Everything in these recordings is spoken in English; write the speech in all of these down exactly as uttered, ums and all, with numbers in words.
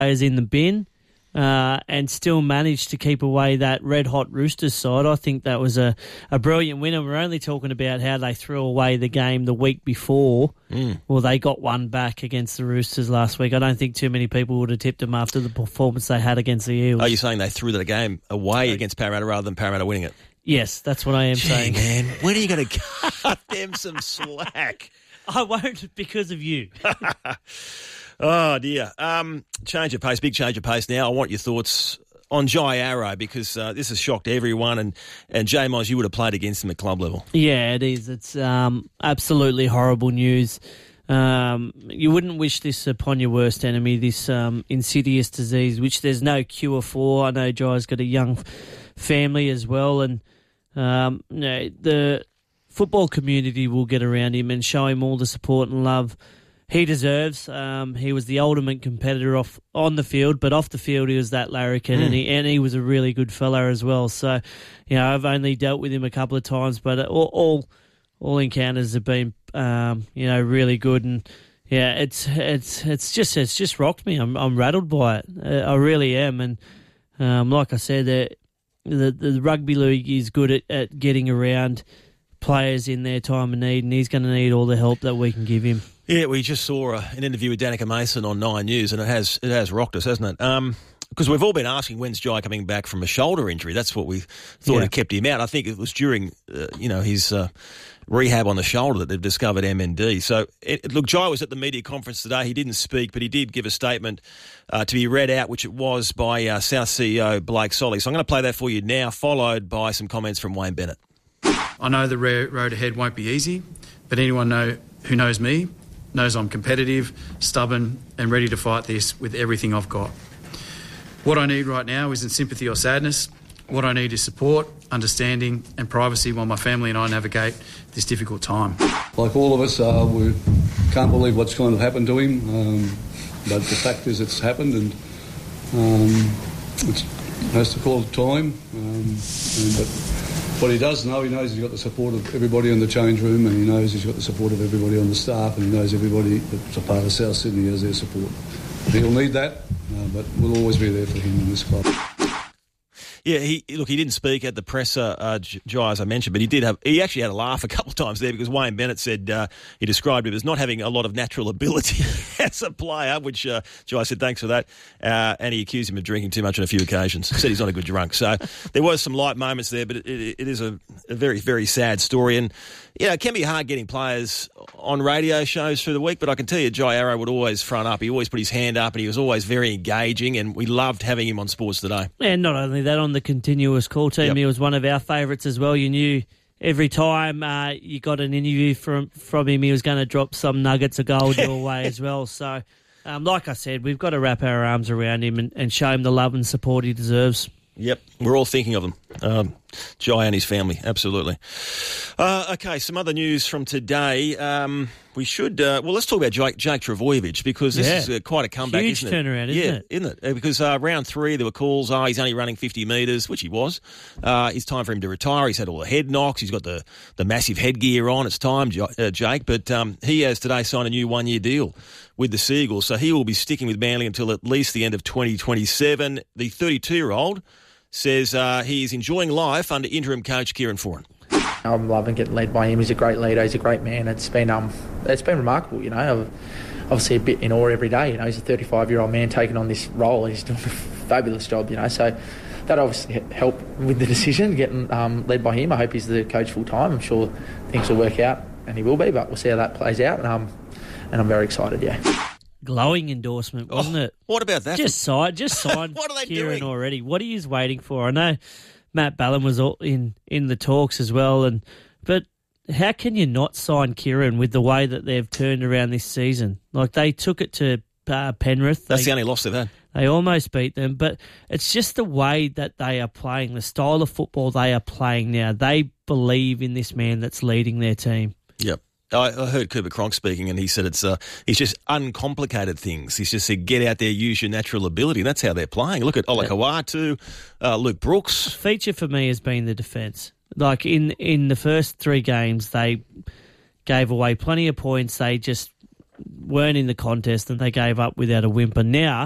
players in the bin uh, and still managed to keep away that red-hot Roosters side. I think that was a, a brilliant win, and we're only talking about how they threw away the game the week before. Mm. Well, they got one back against the Roosters last week. I don't think too many people would have tipped them after the performance they had against the Eels. Are you saying they threw the game away against Parramatta rather than Parramatta winning it? Yes, that's what I am Gee, saying. Man, when are you going to cut them some slack? I won't because of you. Oh, dear. Um, change of pace, big change of pace now. I want your thoughts on Jai Arrow because uh, this has shocked everyone. And, and J. Moz, you would have played against him at club level. Yeah, it is. It's um, absolutely horrible news. Um, you wouldn't wish this upon your worst enemy, this um, insidious disease, which there's no cure for. I know Jai's got a young family as well. And um, you know, the football community will get around him and show him all the support and love he deserves. Um, he was the ultimate competitor off on the field, but off the field he was that larrikin, mm. and he and he was a really good fella as well. So, you know, I've only dealt with him a couple of times, but all all, all encounters have been, um, you know, really good. And yeah, it's it's it's just it's just rocked me. I'm I'm rattled by it. I really am. And um, like I said, the, the the rugby league is good at, at getting around players in their time of need, and he's going to need all the help that we can give him. Yeah, we just saw a, an interview with Danica Mason on Nine News, and it has it has rocked us, hasn't it? Um, because we've all been asking when's Jai coming back from a shoulder injury. That's what we thought Yeah. had kept him out. I think it was during uh, you know his uh, rehab on the shoulder that they've discovered M N D. So it, look, Jai was at the media conference today. He didn't speak, but he did give a statement uh, to be read out, which it was by uh, South C E O Blake Solly. So I'm going to play that for you now, followed by some comments from Wayne Bennett. I know the road ahead won't be easy, but anyone know who knows me knows I'm competitive, stubborn and ready to fight this with everything I've got. What I need right now isn't sympathy or sadness. What I need is support, understanding and privacy while my family and I navigate this difficult time. Like all of us, uh, we can't believe what's going to happen to him, um, but the fact is it's happened, and um, it's, it has to call it time. Um, and, but what he does know, he knows he's got the support of everybody in the change room, and he knows he's got the support of everybody on the staff, and he knows everybody that's a part of South Sydney has their support. He'll need that, uh, but we'll always be there for him in this club. Yeah, he look, he didn't speak at the presser, uh, Jai, as I mentioned, but he did have. He actually had a laugh a couple of times there because Wayne Bennett said uh, he described him as not having a lot of natural ability as a player, which uh, Jai said thanks for that, uh, and he accused him of drinking too much on a few occasions. Said he's not a good drunk. So there was some light moments there, but it, it, it is a, a very, very sad story, and you know, it can be hard getting players on radio shows through the week. But I can tell you, Jai Arrow would always front up. He always put his hand up, and he was always very engaging, and we loved having him on Sports Today. And not only that, on the continuous call team, yep. He was one of our favourites as well. You knew every time uh, you got an interview from from him, he was going to drop some nuggets of gold your way as well. So, um, like I said, we've got to wrap our arms around him and, and show him the love and support he deserves. Yep, we're all thinking of him. Um, Jai and his family, absolutely. Uh, okay, some other news from today. Um, we should, uh, well, let's talk about Jake, Jake Trbojevic because this yeah. is uh, quite a comeback, Huge isn't it? turnaround, isn't yeah, it? isn't it? Uh, because uh, round three, there were calls, oh, he's only running fifty metres, which he was. Uh, it's time for him to retire. He's had all the head knocks. He's got the, the massive headgear on. It's time, uh, Jake. But um, he has today signed a new one-year deal with the Seagulls, so he will be sticking with Manly until at least the end of twenty twenty-seven. The thirty-two-year-old says uh, he is enjoying life under interim coach Kieran Foran. I'm loving getting led by him. He's a great leader. He's a great man. It's been um, it's been remarkable. You know, I've obviously a bit in awe every day. You know, he's a thirty-five-year-old man taking on this role. He's doing a fabulous job. You know, so that obviously helped with the decision getting um, led by him. I hope he's the coach full time. I'm sure things will work out, and he will be. But we'll see how that plays out. And um, and I'm very excited. Yeah. Glowing endorsement, wasn't oh, it? What about that? Just signed, just signed what are they Kieran doing? already. What are you waiting for? I know Matt Ballin was all in, in the talks as well, and but how can you not sign Kieran with the way that they've turned around this season? Like they took it to uh, Penrith. That's they, the only loss they've had. They almost beat them, but it's just the way that they are playing, the style of football they are playing now. They believe in this man that's leading their team. Yep. I heard Cooper Cronk speaking, and he said it's uh, it's just uncomplicated things. He's just said, get out there, use your natural ability, and that's how they're playing. Look at Ola Kawatu, uh, Luke Brooks. Feature for me has been the defence. Like in, in the first three games, they gave away plenty of points. They just weren't in the contest, and they gave up without a whimper. Now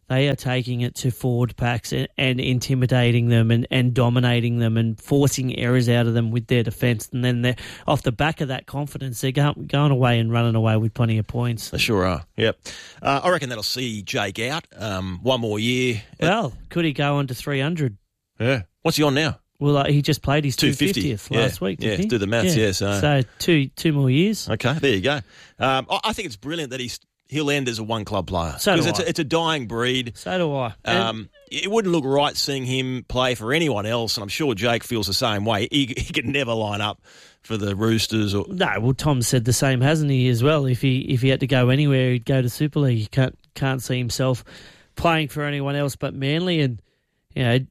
they are taking it to forward packs and, and intimidating them and, and dominating them and forcing errors out of them with their defence. And then they're off the back of that confidence, they're go, going away and running away with plenty of points. They sure are, yep. Uh, I reckon that'll see Jake out um, one more year. Well, could he go on to three hundred? Yeah. What's he on now? Well, uh, he just played his two two hundred fiftieth yeah. last week, didn't yeah, he? do the maths, yeah. yeah so. so two two more years. Okay, there you go. Um, I, I think it's brilliant that he's he'll end as a one-club player. So do it's I. A, it's a dying breed. So do I. Um, it wouldn't look right seeing him play for anyone else, and I'm sure Jake feels the same way. He, he could never line up for the Roosters. Or No, well, Tom said the same, hasn't he, as well? If he if he had to go anywhere, he'd go to Super League. He can't, can't see himself playing for anyone else but Manly, and you know,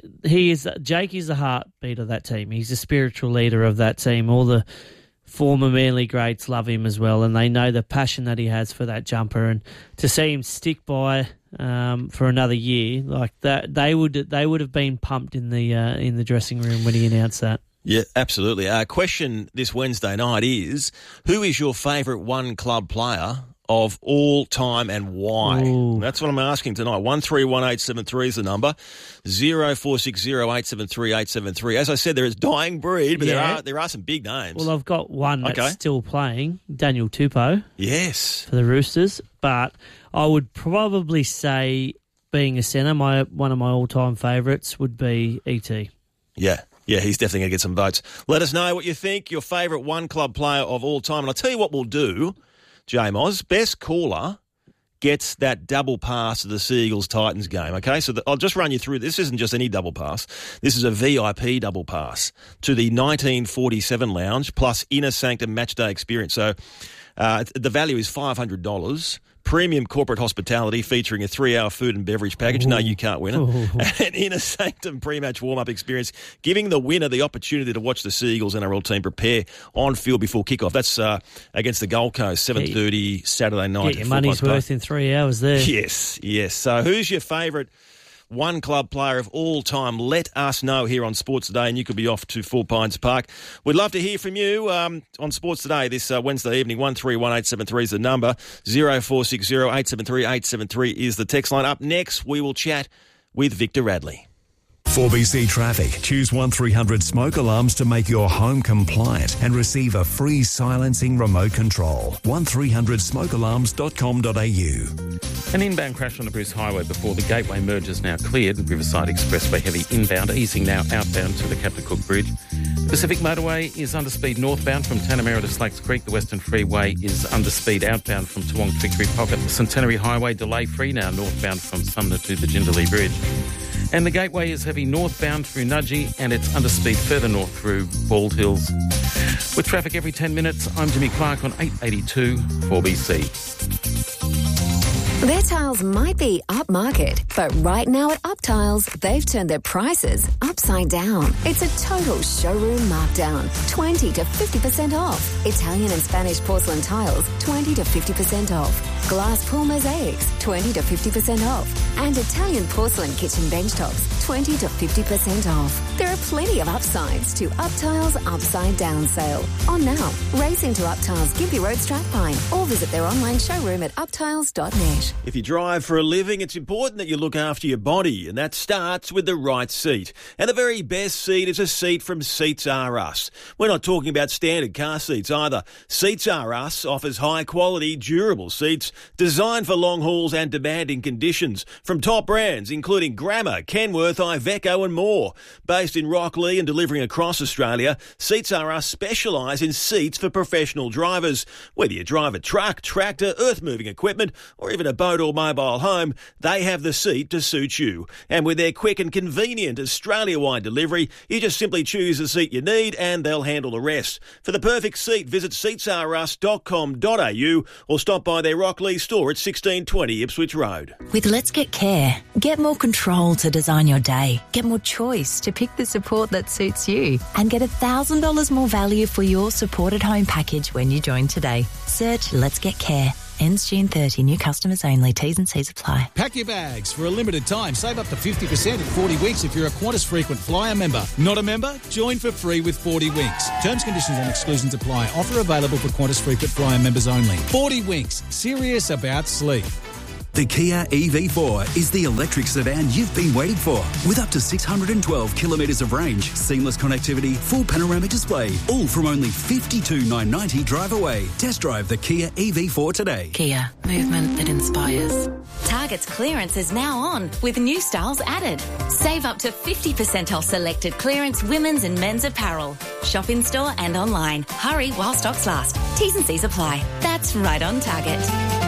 he is Jake is the heartbeat of that team. He's the spiritual leader of that team. All the former Manly greats love him as well, and they know the passion that he has for that jumper. And to see him stick by um, for another year like that, they would they would have been pumped in the uh, in the dressing room when he announced that. Yeah, absolutely. Our uh, question this Wednesday night is: who is your favourite one club player of all time and why? Ooh. That's what I'm asking tonight. one three one eight seven three is the number. zero four six zero eight seven three eight seven three. As I said, there is dying breed, but Yeah. there are there are some big names. Well, I've got one that's Okay. still playing, Daniel Tupou yes. for the Roosters, but I would probably say, being a centre, my one of my all-time favourites would be E T. Yeah. Yeah, he's definitely going to get some votes. Let us know what you think, your favourite one club player of all time. And I'll tell you what we'll do, J-Moz. Best caller gets that double pass to the Seagulls-Titans game, okay? So the, I'll just run you through. This isn't just any double pass. This is a V I P double pass to the nineteen forty-seven lounge plus Inner Sanctum matchday experience. So uh, the value is five hundred dollars. Premium corporate hospitality featuring a three-hour food and beverage package. Ooh. No, you can't win it. Ooh. An Inner Sanctum pre-match warm-up experience, giving the winner the opportunity to watch the Seagulls N R L team prepare on field before kickoff. That's uh, against the Gold Coast, seven thirty Saturday night. Get your money's worth in three hours there. Yes, yes. So who's your favourite one club player of all time? Let us know here on Sports Today, and you could be off to Four Pines Park. We'd love to hear from you um, on Sports Today this uh, Wednesday evening. one three one eight seven three is the number. zero four six zero eight seven three eight seven three is the text line. Up next, we will chat with Victor Radley. four B C Traffic. Choose one three hundred smoke alarms to make your home compliant and receive a free silencing remote control. one three hundred smoke alarms dot com dot a u. An inbound crash on the Bruce Highway before the Gateway merge is now cleared. Riverside Expressway heavy inbound, easing now outbound to the Captain Cook Bridge. Pacific Motorway is under speed northbound from Tanamera to Slacks Creek. The Western Freeway is under speed outbound from Toowong to Victory Pocket. The Centenary Highway delay free now northbound from Sumner to the Jindalee Bridge. And the Gateway is heavy northbound through Nudgee, and it's under speed further north through Bald Hills. With traffic every ten minutes, I'm Jimmy Clark on eight eighty-two four B C. Their tiles might be upmarket, but right now at Up Tiles, they've turned their prices upside down. It's a total showroom markdown, twenty to fifty percent off. Italian and Spanish porcelain tiles, twenty to fifty percent off. Glass pool mosaics, twenty to fifty percent off. And Italian porcelain kitchen bench tops, twenty to fifty percent off. There are plenty of upsides to Up Tiles Upside Down sale. On now, racing to Up Tiles Gympie Road Strathpine, or visit their online showroom at up tiles dot net. If you drive for a living, it's important that you look after your body, and that starts with the right seat. And the very best seat is a seat from Seats R Us. We're not talking about standard car seats either. Seats R Us offers high-quality, durable seats designed for long hauls and demanding conditions from top brands including Grammer, Kenworth, Iveco and more. Based in Rocklea and delivering across Australia, Seats R Us specialise in seats for professional drivers. Whether you drive a truck, tractor, earth-moving equipment or even a boat or mobile home, they have the seat to suit you. And with their quick and convenient Australia-wide delivery, you just simply choose the seat you need and they'll handle the rest. For the perfect seat, visit seats r us dot com dot a u or stop by their Rocklea store at sixteen twenty Ipswich Road. With Let's Get Care, get more control to design your day, get more choice to pick the support that suits you, and get one thousand dollars more value for your supported home package when you join today. Search Let's Get Care. Ends June thirtieth. New customers only. T's and C's apply. Pack your bags. For a limited time, save up to fifty percent at forty Winks if you're a Qantas Frequent Flyer member. Not a member? Join for free with forty Winks. Terms, conditions and exclusions apply. Offer available for Qantas Frequent Flyer members only. forty Winks. Serious about sleep. The Kia E V four is the electric sedan you've been waiting for. With up to six hundred twelve kilometres of range, seamless connectivity, full panoramic display, all from only fifty-two thousand nine hundred ninety drive away. Test drive the Kia E V four today. Kia, movement that inspires. Target's clearance is now on with new styles added. Save up to fifty percent off selected clearance women's and men's apparel. Shop in store and online. Hurry while stocks last. T's and C's apply. That's right on Target.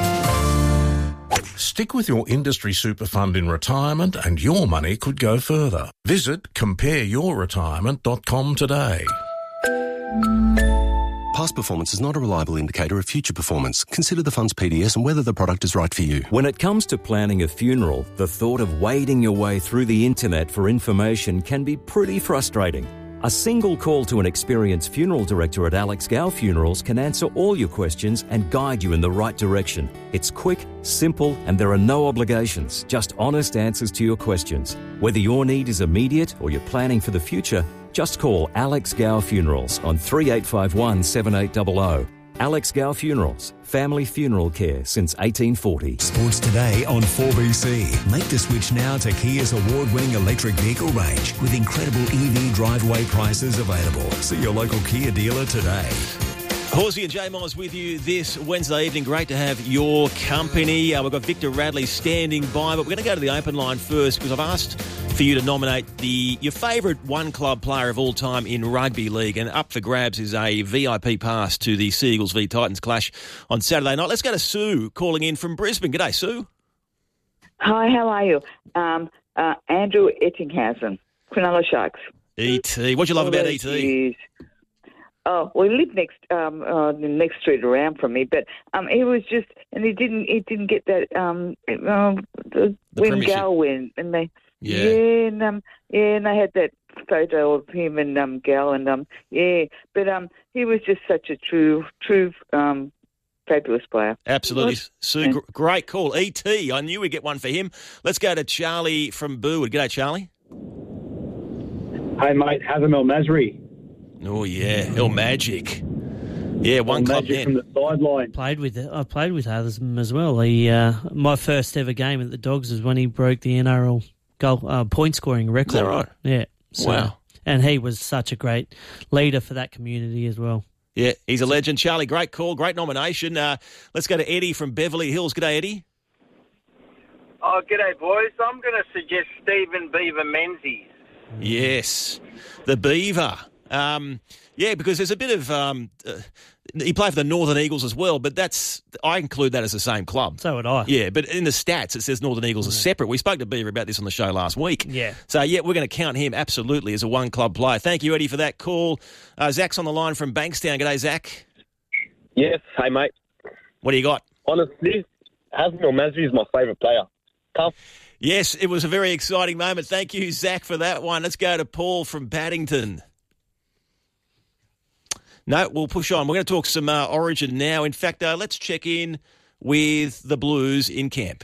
Stick with your industry super fund in retirement and your money could go further. Visit compare your retirement dot com today. Past performance is not a reliable indicator of future performance. Consider the fund's P D S and whether the product is right for you. When it comes to planning a funeral, the thought of wading your way through the internet for information can be pretty frustrating. A single call to an experienced funeral director at Alex Gow Funerals can answer all your questions and guide you in the right direction. It's quick, simple, and there are no obligations, just honest answers to your questions. Whether your need is immediate or you're planning for the future, just call Alex Gow Funerals on three eight five one, seven eight zero zero. Alex Gow Funerals, family funeral care since eighteen forty. Sports Today on four B C. Make the switch now to Kia's award-winning electric vehicle range with incredible E V driveway prices available. See your local Kia dealer today. Horsey and Jay Miles with you this Wednesday evening. Great to have your company. Uh, we've got Victor Radley standing by, but we're going to go to the open line first because I've asked for you to nominate the your favourite one-club player of all time in rugby league, and up for grabs is a V I P pass to the Sea Eagles v Titans clash on Saturday night. Let's go to Sue calling in from Brisbane. G'day, Sue. Hi, how are you? Um, uh, Andrew Ettinghausen, Cronulla Sharks. E T. What do you love about E T? Oh, well, he lived next um uh, the next street around from me, but um he was just and he didn't he didn't get that um uh, the, The win premiership. Gal win and they Yeah. yeah and um yeah and they had that photo of him and um Gal and um yeah but um he was just such a true true um fabulous player. Absolutely. Sue, gr- great call. E T. I knew we'd get one for him. Let's go to Charlie from Burwood. G'day, Charlie. Hey, mate, Hazem El Masri. Oh, yeah. El Magic. Yeah, one El club Magic man. from the sideline. Played with I played with Hatham as well. He uh, my first ever game at the Dogs was when he broke the N R L goal uh, point scoring record. Is that right? Yeah. So, Wow. And he was such a great leader for that community as well. Yeah, he's a legend. Charlie, great call, great nomination. Uh, let's go to Eddie from Beverly Hills. G'day, Eddie. Oh, g'day, boys. I'm going to suggest Stephen Beaver Menzies. Yes, the Beaver. Um, yeah, because there's a bit of um, uh, he played for the Northern Eagles as well, but that's I include that as the same club. So would I. Yeah, but in the stats it says Northern Eagles are separate. We spoke to Beaver about this on the show last week. Yeah. So yeah, we're going to count him absolutely as a one club player. Thank you, Eddie, for that call. Uh, Zach's on the line from Bankstown. G'day, Zach. Yes, hey, mate. What do you got? Honestly, Hazem El Masri is my favourite player. Tough. Yes, it was a very exciting moment. Thank you, Zach, for that one. Let's go to Paul from Paddington. No, we'll push on. We're going to talk some uh, Origin now. In fact, uh, let's check in with the Blues in camp.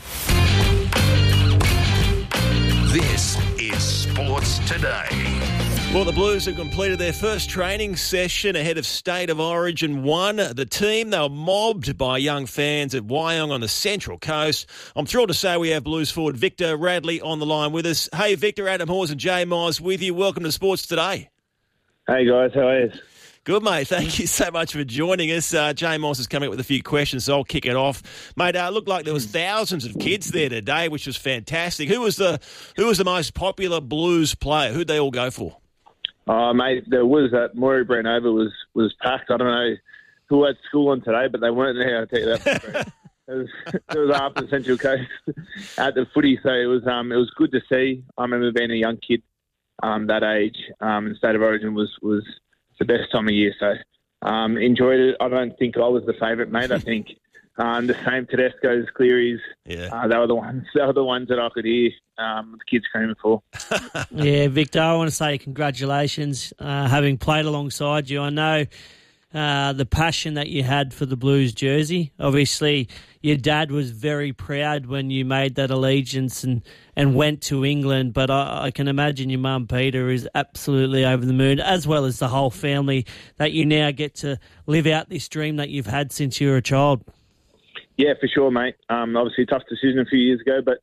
This is Sports Today. Well, the Blues have completed their first training session ahead of State of Origin one. The team, they were mobbed by young fans at Wyong on the Central Coast. I'm thrilled to say we have Blues forward Victor Radley on the line with us. Hey, Victor, Adam Hawes and Jay Miles with you. Welcome to Sports Today. Hey, guys. How are you? Good, mate. Thank you so much for joining us. Uh, Jay Moss is coming up with a few questions, so I'll kick it off. Mate, uh, looked like there was thousands of kids there today, which was fantastic. Who was the who was the most popular Blues player? Who'd they all go for? Oh, mate, there was that. Maury Branova was, was packed. I don't know who had school on today, but they weren't there, I'll tell you that for free. It was, it was after the Central Coast at the footy, so it was um it was good to see. I remember being a young kid um, that age, um, and State of Origin was, was the best time of year, so um, enjoyed it. I don't think I was the favourite, mate. I think um, the same Tedesco's, Clearys, yeah. uh, they were the ones. They were the ones that I could hear um, the kids screaming for. Yeah, Victor, I want to say congratulations, uh, having played alongside you. I know uh, the passion that you had for the Blues jersey. Obviously, your dad was very proud when you made that allegiance and, and went to England, but I, I can imagine your mum, Peter, is absolutely over the moon, as well as the whole family, that you now get to live out this dream that you've had since you were a child. Yeah, for sure, mate. Um, obviously a tough decision a few years ago, but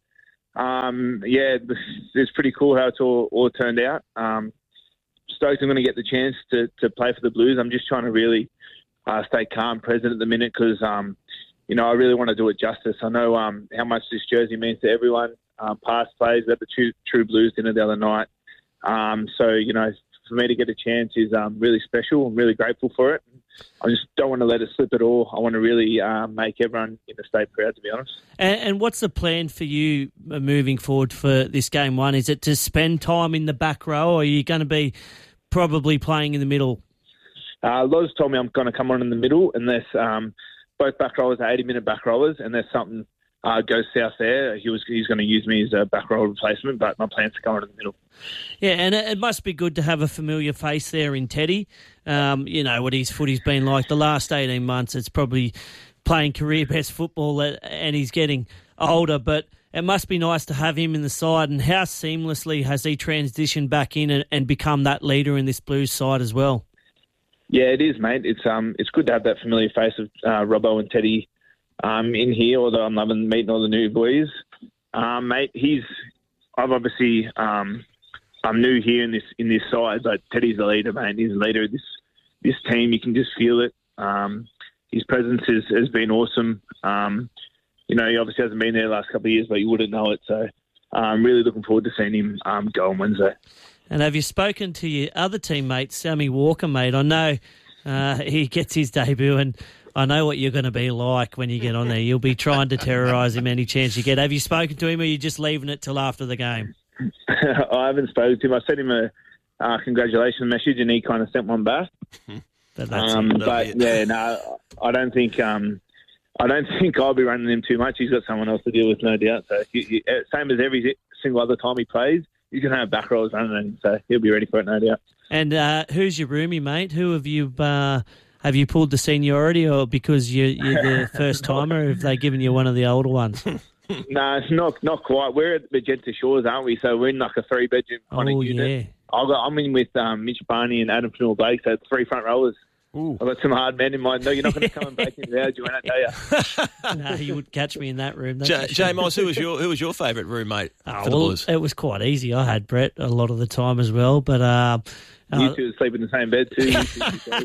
um, yeah, it's pretty cool how it's all, all turned out. Um, stoked I'm going to get the chance to, to play for the Blues. I'm just trying to really uh, stay calm, present at the minute because, um, you know, I really want to do it justice. I know um, how much this jersey means to everyone. Um, past players at the True, True Blues dinner the other night. Um, so, you know, for me to get a chance is um, really special. I'm really grateful for it. I just don't want to let it slip at all. I want to really uh, make everyone in the state proud, to be honest. And, and what's the plan for you moving forward for this game one? Is it to spend time in the back row, or are you going to be probably playing in the middle? Uh, Loz told me I'm going to come on in the middle unless um, both back rowers are eighty-minute back rowers, and there's something uh, goes south there. He was he's going to use me as a back row replacement, but my plan's to come on in the middle. Yeah, and it must be good to have a familiar face there in Teddy. Um, you know what his footy's been like the last eighteen months. It's probably playing career best football, and he's getting older, but it must be nice to have him in the side. And how seamlessly has he transitioned back in and, and become that leader in this Blues side as well? Yeah, it is, mate. It's um, it's good to have that familiar face of uh, Robbo and Teddy um, in here. Although I'm loving meeting all the new boys, um, mate. He's I've obviously um, I'm new here in this in this side, but Teddy's the leader, mate. He's the leader of this this team. You can just feel it. Um, his presence is, has been awesome. Um, you know, he obviously hasn't been there the last couple of years, but you wouldn't know it. So I'm really looking forward to seeing him um, go on Wednesday. And have you spoken to your other teammate, Sammy Walker, mate? I know uh, he gets his debut, and I know what you're going to be like when you get on there. You'll be trying to terrorise him any chance you get. Have you spoken to him, or are you just leaving it till after the game? I haven't spoken to him. I sent him a uh, congratulations message, and he kind of sent one back. But that's um, it. But yeah, no, I don't think um, I don't think I'll be running him too much. He's got someone else to deal with, no doubt. So he, he, same as every single other time he plays, he's going to have back rows running him, so he'll be ready for it, no doubt. And uh, who's your roomie, mate? Who have you uh, have you pulled the seniority, or because you're, you're the first timer, have they given you one of the older ones? No, it's not not quite. We're at Magenta Shores, aren't we? So we're in like a three bedroom kind oh, of unit. Yeah. I've got, I'm in with um, Mitch Barney and Adam Fennell Blake, so it's three front rowers. Ooh. I've got some hard men in mind. No, you're not going to come and break into ours, Joanna, tell you. No, you would catch me in that room. J- J. Moss, who was your who was your favourite roommate oh, for the well, Blues? It was quite easy. I had Brett a lot of the time as well, but uh, you uh, two sleep in the same bed too. You two,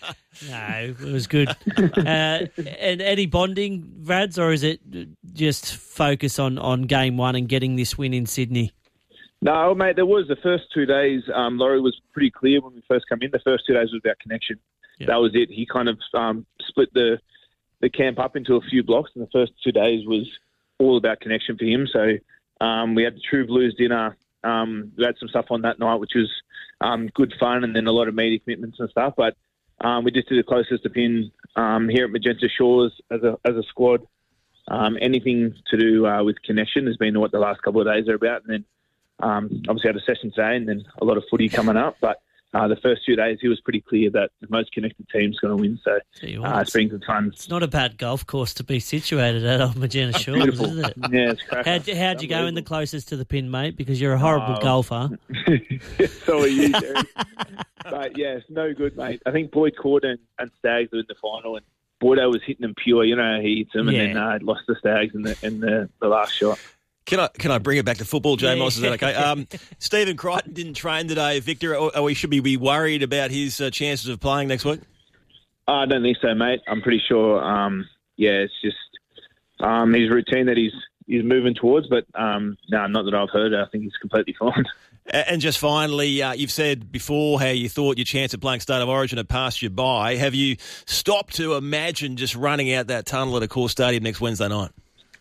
no, it was good. uh, and any bonding, Rads, or is it just focus on, on game one and getting this win in Sydney? No, mate, there was the first two days. Um, Laurie was pretty clear when we first came in. The first two days was about connection. Yep. That was it. He kind of um, split the the camp up into a few blocks, and the first two days was all about connection for him. So um, we had the True Blues dinner. Um, we had some stuff on that night, which was um, good fun, and then a lot of media commitments and stuff. But um, we just did the closest to pin um, here at Magenta Shores as a as a squad. Um, anything to do uh, with connection has been what the last couple of days are about, and then um, obviously had a session today, and then a lot of footy coming up. But Uh, the first two days, he was pretty clear that the most connected team's going to win. So uh, it's been good fun. It's not a bad golf course to be situated at on Magenta Shores, beautiful. Isn't it? Yeah, it's cracking. How'd, how'd you go in the closest to the pin, mate? Because you're a horrible oh. golfer. So are you, Derek. But yeah, it's no good, mate. I think Boyd Court and, and Stags were in the final, and Boydo was hitting them pure. You know, he hits them, Yeah. and then uh, lost the Stags in the in the, the last shot. Can I can I bring it back to football, J. Yeah. Moss? Is that okay? Um, Stephen Crichton didn't train today. Victor, are, are we, should we be worried about his uh, chances of playing next week? I don't think so, mate. I'm pretty sure. Um, yeah, it's just um, his routine that he's he's moving towards. But um, no, not that I've heard. I think he's completely fine. And just finally, uh, you've said before how you thought your chance of playing State of Origin had passed you by. Have you stopped to imagine just running out that tunnel at Accor Stadium next Wednesday night?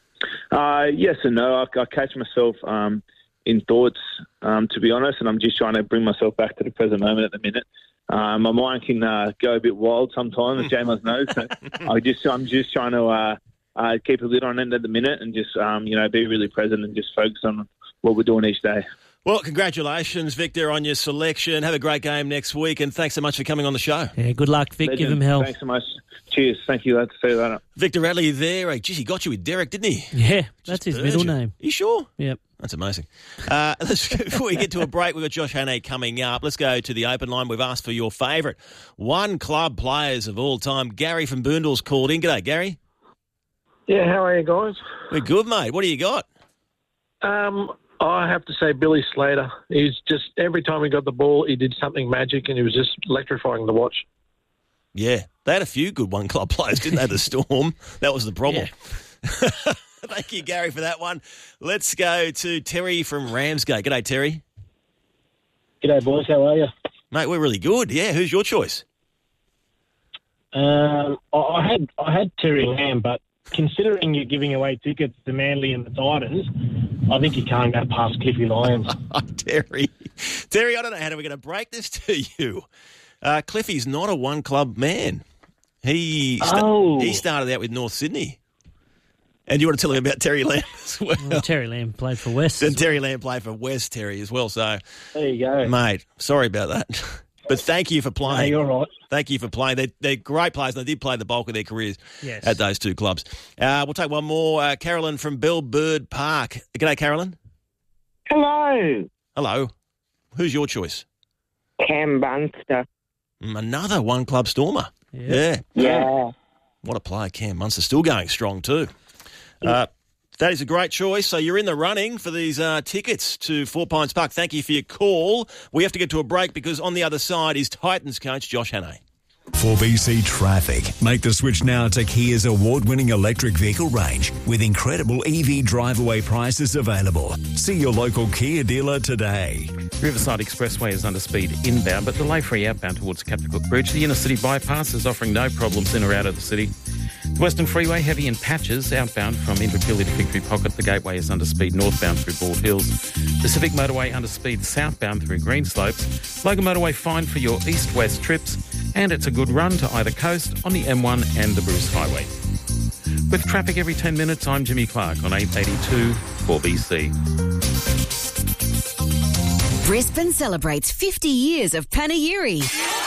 Uh, yes and no. I, I catch myself um, in thoughts, um, to be honest, and I'm just trying to bring myself back to the present moment at the minute. Uh, my mind can uh, go a bit wild sometimes, as James knows. So I just, I'm just trying to uh, uh, keep a lid on it at the minute and just, um, you know, be really present and just focus on what we're doing each day. Well, congratulations, Victor, on your selection. Have a great game next week, and thanks so much for coming on the show. Yeah, good luck, Vic. Legend. Give him hell. Thanks so much. Cheers. Thank you. Let's see you later. Victor Radley there. Hey, geez, he got you with Derek, didn't he? Yeah, that's Just his middle urgent. name. You sure? Yep. That's amazing. Uh, let's, before we get to a break, we've got Josh Hannay coming up. Let's go to the open line. We've asked for your favourite one club players of all time. Gary from Boondall's called in. G'day, Gary. Yeah, how are you guys? We're good, mate. What do you got? Um, I have to say Billy Slater. He's just, every time he got the ball, he did something magic and he was just electrifying to watch. Yeah, they had a few good one club players, didn't they, the Storm? That was the problem. Yeah. Thank you, Gary, for that one. Let's go to Terry from Ramsgate. G'day, Terry. G'day, boys. How are you? Mate, we're really good. Yeah, who's your choice? Um, I I had I had Terry Lamb, but considering you're giving away tickets to Manly and the Titans, I think you can't go past Cliffy Lyons. Terry. Terry, I don't know how we're going to break this to you. Uh, Cliffy's not a one-club man. He sta- Oh. he started out with North Sydney. And you want to tell him about Terry Lamb as well? Well, Terry Lamb played for West. And Terry Lamb played for West, Terry, as well. So, there you go. Mate, sorry about that. But thank you for playing. No, you're right. Thank you for playing. They're, they're great players, and they did play the bulk of their careers Yes. at those two clubs. Uh, we'll take one more. Uh, Carolyn from Bellbird Park. G'day, Carolyn. Hello. Hello. Who's your choice? Cam Munster. Mm, Another one-club Stormer. Yeah. Yeah. Yeah. What a player, Cam Munster. Still going strong too. Uh, that is a great choice. So you're in the running for these uh, tickets to Four Pines Park. Thank you for your call. We have to get to a break because on the other side is Titans coach Josh Hannay. four B C Traffic. Make the switch now to Kia's award-winning electric vehicle range with incredible E V drive-away prices available. See your local Kia dealer today. Riverside Expressway is under speed inbound, but delay-free outbound towards Captain Cook Bridge. The inner city bypass is offering no problems in or out of the city. The Western Freeway heavy in patches outbound from Inverpilly to Victory Pocket. The gateway is under speed northbound through Bald Hills. Pacific Motorway under speed southbound through Greenslopes. Logan Motorway fine for your east-west trips, and it's a good run to either coast on the M one and the Bruce Highway. With traffic every ten minutes, I'm Jimmy Clark on eight eighty-two four B C. Brisbane celebrates fifty years of Panegyri.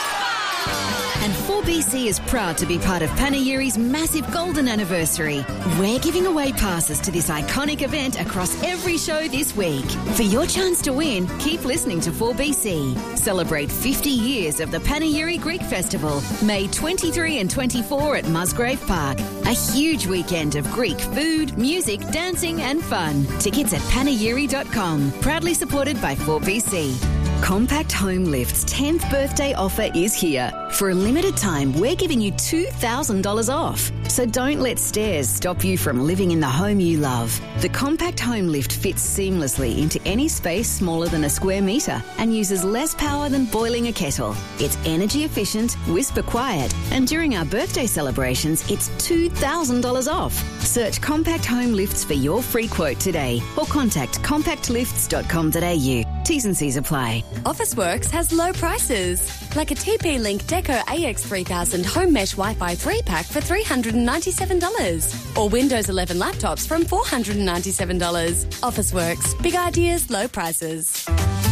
And four B C is proud to be part of Panegyri's massive golden anniversary. We're giving away passes to this iconic event across every show this week. For your chance to win, keep listening to four B C. Celebrate fifty years of the Panegyri Greek Festival, May twenty-third and twenty-fourth at Musgrave Park. A huge weekend of Greek food, music, dancing and fun. Tickets at panegyri dot com. Proudly supported by four B C. Compact Home Lift's tenth birthday offer is here. For a limited time, we're giving you two thousand dollars off. So don't let stairs stop you from living in the home you love. The Compact Home Lift fits seamlessly into any space smaller than a square metre and uses less power than boiling a kettle. It's energy efficient, whisper quiet, and during our birthday celebrations, it's two thousand dollars off. Search Compact Home Lifts for your free quote today or contact compact lifts dot com dot a u. T's and C's apply. Officeworks has low prices, like a T P-Link Deco A X three thousand Home Mesh Wi-Fi three pack for three hundred ninety-seven dollars, or Windows eleven laptops from four hundred ninety-seven dollars. Officeworks, big ideas, low prices.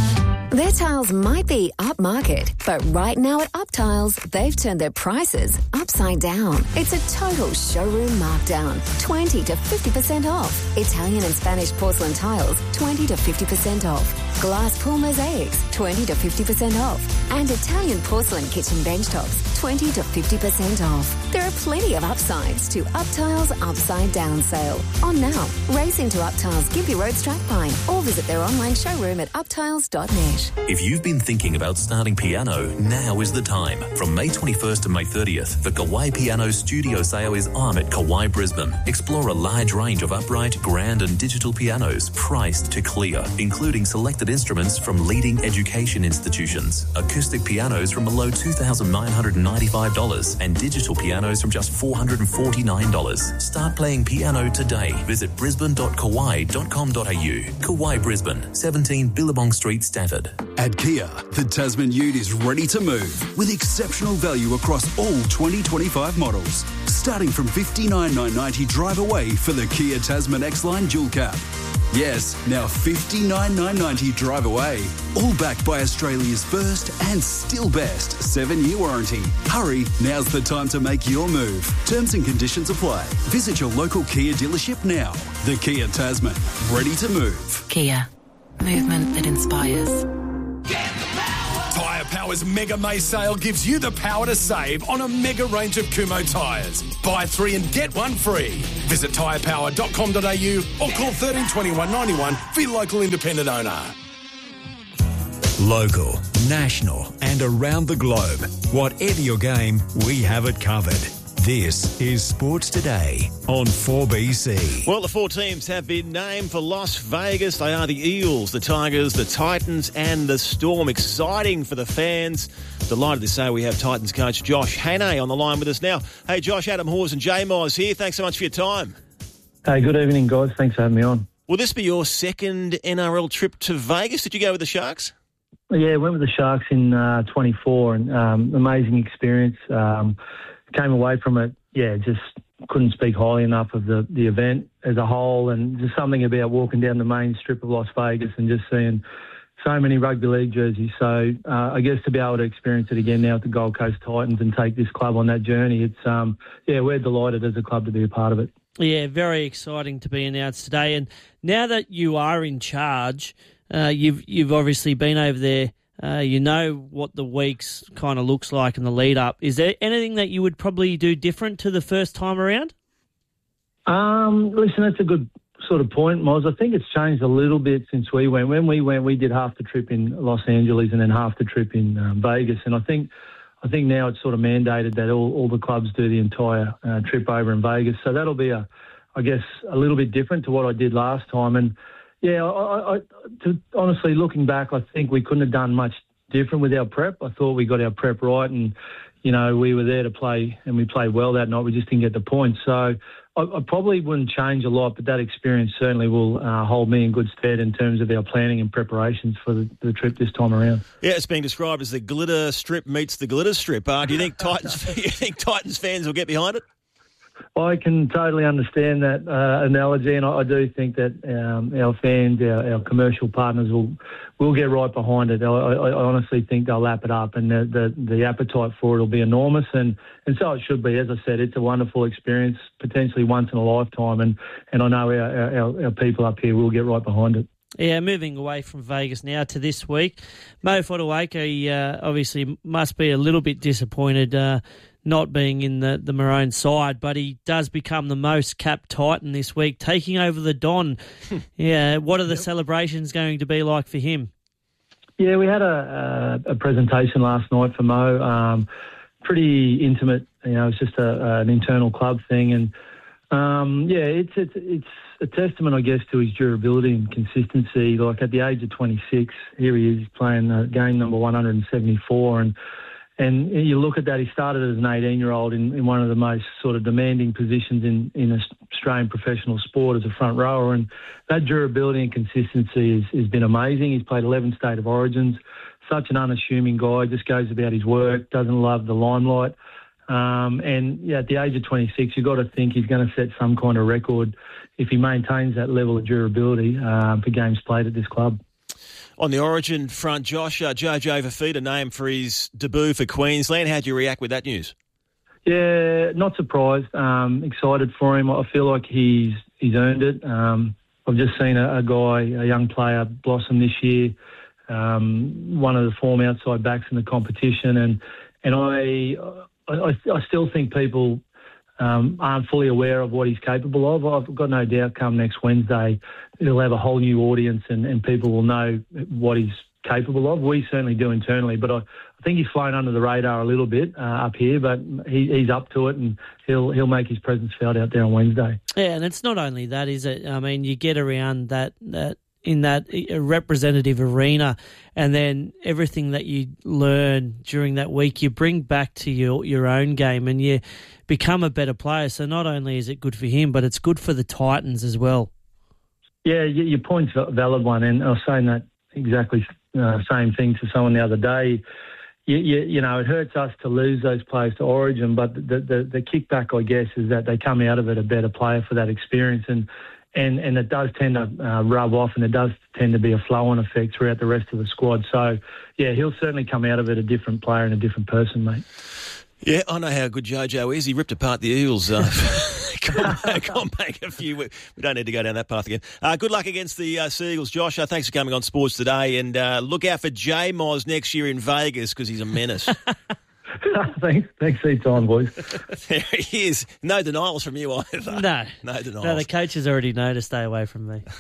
Their tiles might be upmarket, but right now at Uptiles, they've turned their prices upside down. It's a total showroom markdown, twenty to fifty percent off. Italian and Spanish porcelain tiles, twenty to fifty percent off. Glass pool mosaics, twenty to fifty percent off. And Italian porcelain kitchen bench tops, twenty to fifty percent off. There are plenty of upsides to Uptiles Upside Down sale. On now, race into Uptiles Gympie Road Strathpine or visit their online showroom at uptiles dot net. If you've been thinking about starting piano, now is the time. From May twenty-first to May thirtieth, the Kauai Piano Studio Sale is on at Kauai Brisbane. Explore a large range of upright, grand and digital pianos priced to clear, including selected instruments from leading education institutions, acoustic pianos from below two thousand nine hundred ninety-five dollars and digital pianos from just four hundred forty-nine dollars. Start playing piano today. Visit brisbane dot kauai dot com dot a u. Kauai Brisbane, seventeen Billabong Street, Stafford. At Kia, the Tasman Ute is ready to move with exceptional value across all twenty twenty-five models. Starting from fifty-nine thousand nine hundred ninety dollars drive away for the Kia Tasman X-Line Dual Cab. Yes, now fifty-nine thousand nine hundred ninety dollars drive away. All backed by Australia's first and still best seven-year warranty. Hurry, now's the time to make your move. Terms and conditions apply. Visit your local Kia dealership now. The Kia Tasman, ready to move. Kia, movement that inspires. Tyre Power's Mega May sale gives you the power to save on a mega range of Kumho tyres. Buy three and get one free. Visit tyre power dot com dot a u or call one three two one, nine one for your local independent owner. Local, national and around the globe. Whatever your game, we have it covered. This is Sports Today on four B C. Well, the four teams have been named for Las Vegas. They are the Eels, the Tigers, the Titans and the Storm. Exciting for the fans. Delighted to say we have Titans coach Josh Hannay on the line with us now. Hey, Josh, Adam Hawes and Jay Mize here. Thanks so much for your time. Hey, good evening, guys. Thanks for having me on. Will this be your second N R L trip to Vegas? Did you go with the Sharks? Yeah, went with the Sharks in uh, twenty-four, and um, amazing experience. Um, came away from it, yeah, just couldn't speak highly enough of the, the event as a whole, and just something about walking down the main strip of Las Vegas and just seeing so many rugby league jerseys. So uh, I guess to be able to experience it again now at the Gold Coast Titans and take this club on that journey, it's um, yeah, we're delighted as a club to be a part of it. Yeah, very exciting to be announced today. And now that you are in charge, uh, you've you've obviously been over there. Uh, you know what the weeks kind of looks like in the lead up. Is there anything that you would probably do different to the first time around? Um, listen, that's a good sort of point, Moz. I think it's changed a little bit since we went. When we went, we did half the trip in Los Angeles and then half the trip in um, Vegas. And I think I think now it's sort of mandated that all, all the clubs do the entire uh, trip over in Vegas. So that'll be, a, I guess, a little bit different to what I did last time. And yeah, I, I, to, honestly, looking back, I think we couldn't have done much different with our prep. I thought we got our prep right, and you know we were there to play, and we played well that night. We just didn't get the points, so I, I probably wouldn't change a lot. But that experience certainly will uh, hold me in good stead in terms of our planning and preparations for the, the trip this time around. Yeah, it's being described as the glitter strip meets the glitter strip. Uh, do you think Titans? you think Titans fans will get behind it? I can totally understand that uh, analogy, and I, I do think that um, our fans, our, our commercial partners will will get right behind it. I, I, I honestly think they'll lap it up, and the, the, the appetite for it will be enormous, and, and so it should be. As I said, it's a wonderful experience, potentially once in a lifetime, and, and I know our, our, our people up here will get right behind it. Yeah, moving away from Vegas now to this week, Mo Fotuaika, he uh, obviously must be a little bit disappointed uh, not being in the, the Maroon side, but he does become the most capped Titan this week, taking over the Don. Yeah, what are the yep. celebrations going to be like for him? Yeah, we had a, a, a presentation last night for Mo. Um, pretty intimate, you know, it's just a, an internal club thing, and um, yeah, it's it's it's a testament, I guess, to his durability and consistency. Like at the age of twenty-six, here he is playing uh, game number one hundred seventy-four, and and you look at that, he started as an eighteen-year-old in, in one of the most sort of demanding positions in, in Australian professional sport as a front rower, and that durability and consistency has, has been amazing. He's played eleven State of Origins, such an unassuming guy, just goes about his work, doesn't love the limelight. Um, and yeah, at the age of twenty-six, you've got to think he's going to set some kind of record if he maintains that level of durability um, for games played at this club. On the Origin front, Josh, uh, Jojo Fifita named for his debut for Queensland. How do you react with that news? Yeah, not surprised. Um, excited for him. I feel like he's he's earned it. Um, I've just seen a, a guy, a young player, blossom this year. Um, one of the form outside backs in the competition, and and I I, I still think people um, aren't fully aware of what he's capable of. I've got no doubt come next Wednesday he'll have a whole new audience and, and people will know what he's capable of. We certainly do internally, but I, I think he's flown under the radar a little bit uh, up here, but he, he's up to it and he'll he'll make his presence felt out there on Wednesday. Yeah, and it's not only that, is it? I mean, you get around that that in that representative arena, and then everything that you learn during that week, you bring back to your, your own game and you become a better player. So not only is it good for him, but it's good for the Titans as well. Yeah, your point's a valid one, and I was saying that exactly uh, same thing to someone the other day. You, you, you know, it hurts us to lose those players to Origin, but the, the, the kickback, I guess, is that they come out of it a better player for that experience, and and, and it does tend to uh, rub off, and it does tend to be a flow-on effect throughout the rest of the squad. So, yeah, he'll certainly come out of it a different player and a different person, mate. Yeah, I know how good Jojo is. He ripped apart the Eels uh, a Combank a few. We don't need to go down that path again. Uh, good luck against the uh, Seagulls, Josh. Uh, thanks for coming on Sports Today, and uh, look out for J Moz next year in Vegas because he's a menace. thanks, thanks for your time, boys. There he is. No denials from you either. No, no denials. No, the coaches already know to stay away from me.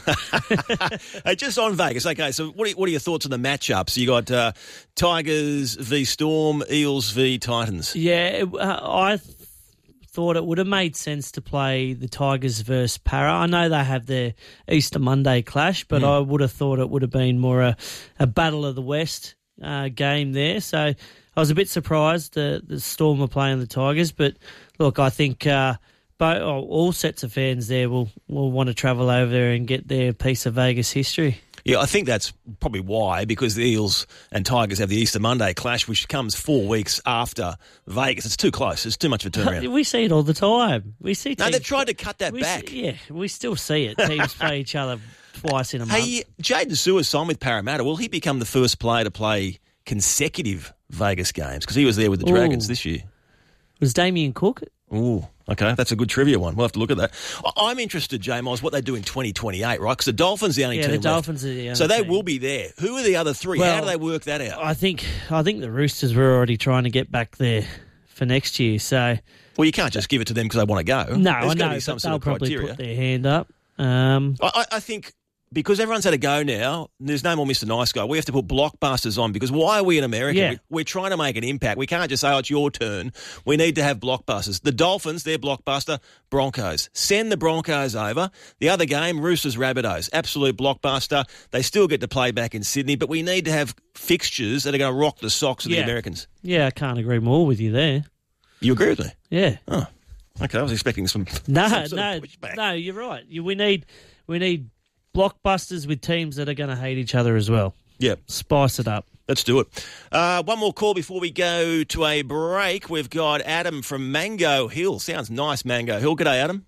Hey, just on Vegas, okay. So, what are, what are your thoughts on the matchups? You got uh, Tigers v Storm, Eels v Titans. Yeah, it, uh, I th- thought it would have made sense to play the Tigers versus Para. I know they have their Easter Monday clash, but mm. I would have thought it would have been more a, a Battle of the West uh, game there. So I was a bit surprised that the Storm were playing the Tigers, but look, I think uh, both, all sets of fans there will, will want to travel over there and get their piece of Vegas history. Yeah, I think that's probably why, because the Eels and Tigers have the Easter Monday clash, which comes four weeks after Vegas. It's too close. It's too much of a turnaround. We see it all the time. We see. No, teams, they've tried to cut that we back. See, yeah, we still see it. Teams play each other twice in a month. Hey, Jaden Sewer signed with Parramatta. Will he become the first player to play consecutive Vegas games? Because he was there with the Dragons Ooh. this year. Was Damien Cook? Ooh, okay. That's a good trivia one. We'll have to look at that. I'm interested, J-Miles, what they do in twenty twenty-eight, right? Because the Dolphins are the only yeah, team the left. Dolphins are the only So they team. will be there. Who are the other three? Well, How do they work that out? I think I think the Roosters were already trying to get back there for next year. So Well, you can't just give it to them because they want to go. no, There's I got know, to be some but sort they'll of probably criteria. put their hand up. Um, I, I think because everyone's had a go now, there's no more Mister Nice Guy. We have to put blockbusters on because why are we in America? Yeah. We- We're trying to make an impact. We can't just say, oh, it's your turn. We need to have blockbusters. The Dolphins, their blockbuster, Broncos. Send the Broncos over. The other game, Roosters, Rabbitohs. Absolute blockbuster. They still get to play back in Sydney, but we need to have fixtures that are going to rock the socks of yeah. the Americans. Yeah, I can't agree more with you there. You agree with me? Yeah. Oh, okay. I was expecting some. No, some sort no, of pushback. no. You're right. You, we need we need blockbusters with teams that are going to hate each other as well. Yeah. Spice it up. Let's do it. Uh, one more call before we go to a break. We've got Adam from Mango Hill. Sounds nice, Mango Hill. G'day, Adam.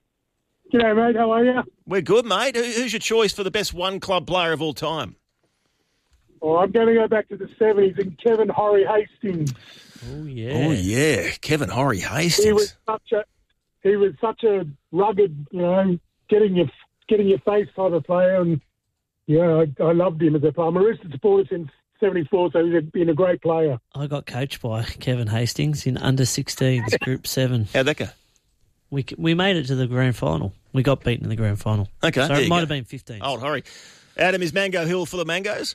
G'day, mate. How are you? We're good, mate. Who, who's your choice for the best one-club player of all time? Well, I'm going to go back to the seventies and Kevin Horry Hastings. Oh, yeah. Oh, yeah. Kevin Horry Hastings. He was such a he was such a rugged, you know, getting your getting your face type of player, and yeah, I, I loved him as a player. I'm a Roosters supporter since seventy-four, so he's been a great player. I got coached by Kevin Hastings in under sixteens, Group seven. How'd that go? We we made it to the grand final. We got beaten in the grand final. Okay, so there it you might go. have been fifteen. Old Horry. Adam, is Mango Hill full of mangoes?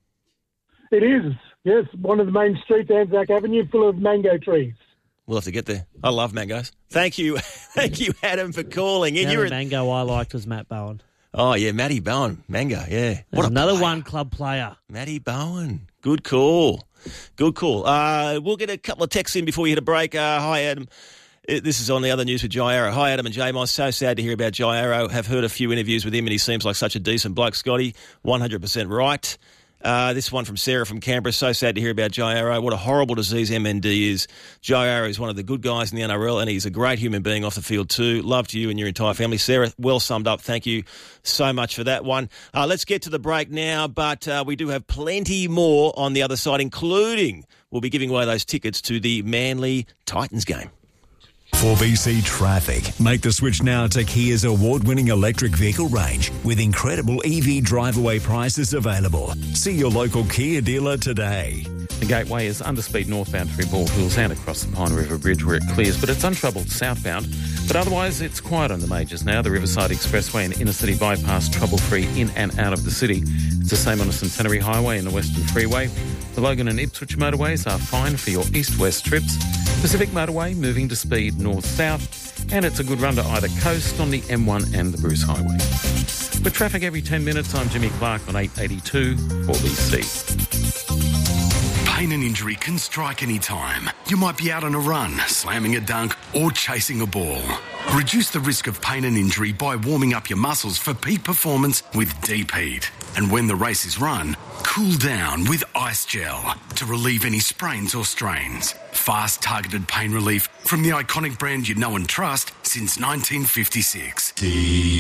It is, yes, one of the main streets, Anzac Avenue, full of mango trees. We'll have to get there. I love mangoes. Thank you. Thank you, Adam, for calling. The And only you're mango I liked was Matt Bowen. Oh, yeah, Matty Bowen. Mango, yeah. There's another one club player. Matty Bowen. Good call. Good call. Uh, we'll get a couple of texts in before we hit a break. Uh, hi, Adam. Uh, This is on the other news with Jai Arrow. Hi, Adam and J-Moss. So sad to hear about Jai Arrow. Have heard a few interviews with him and he seems like such a decent bloke, Scotty. one hundred percent right. Uh, this one from Sarah from Canberra. So sad to hear about Jai Arrow. What a horrible disease M N D is. Jai Arrow is one of the good guys in the N R L and he's a great human being off the field too. Love to you and your entire family. Sarah, well summed up. Thank you so much for that one. Uh, let's get to the break now, but uh, we do have plenty more on the other side, including we'll be giving away those tickets to the Manly Titans game. four B C Traffic. Make the switch now to Kia's award-winning electric vehicle range with incredible E V drive-away prices available. See your local Kia dealer today. The Gateway is underspeed northbound through Bald Hills and across the Pine River Bridge where it clears, but it's untroubled southbound. But otherwise, it's quiet on the majors now. The Riverside Expressway and Inner City Bypass trouble-free in and out of the city. It's the same on the Centenary Highway and the Western Freeway. The Logan and Ipswich motorways are fine for your east-west trips. Pacific Motorway moving to speed north-south, and it's a good run to either coast on the M one and the Bruce Highway. With traffic every ten minutes, I'm Jimmy Clark on eight eighty-two four B C. Pain and injury can strike any time. You might be out on a run, slamming a dunk, or chasing a ball. Reduce the risk of pain and injury by warming up your muscles for peak performance with Deep Heat. And when the race is run, cool down with Ice Gel to relieve any sprains or strains. Fast, targeted pain relief from the iconic brand you know and trust since nineteen fifty-six. Deep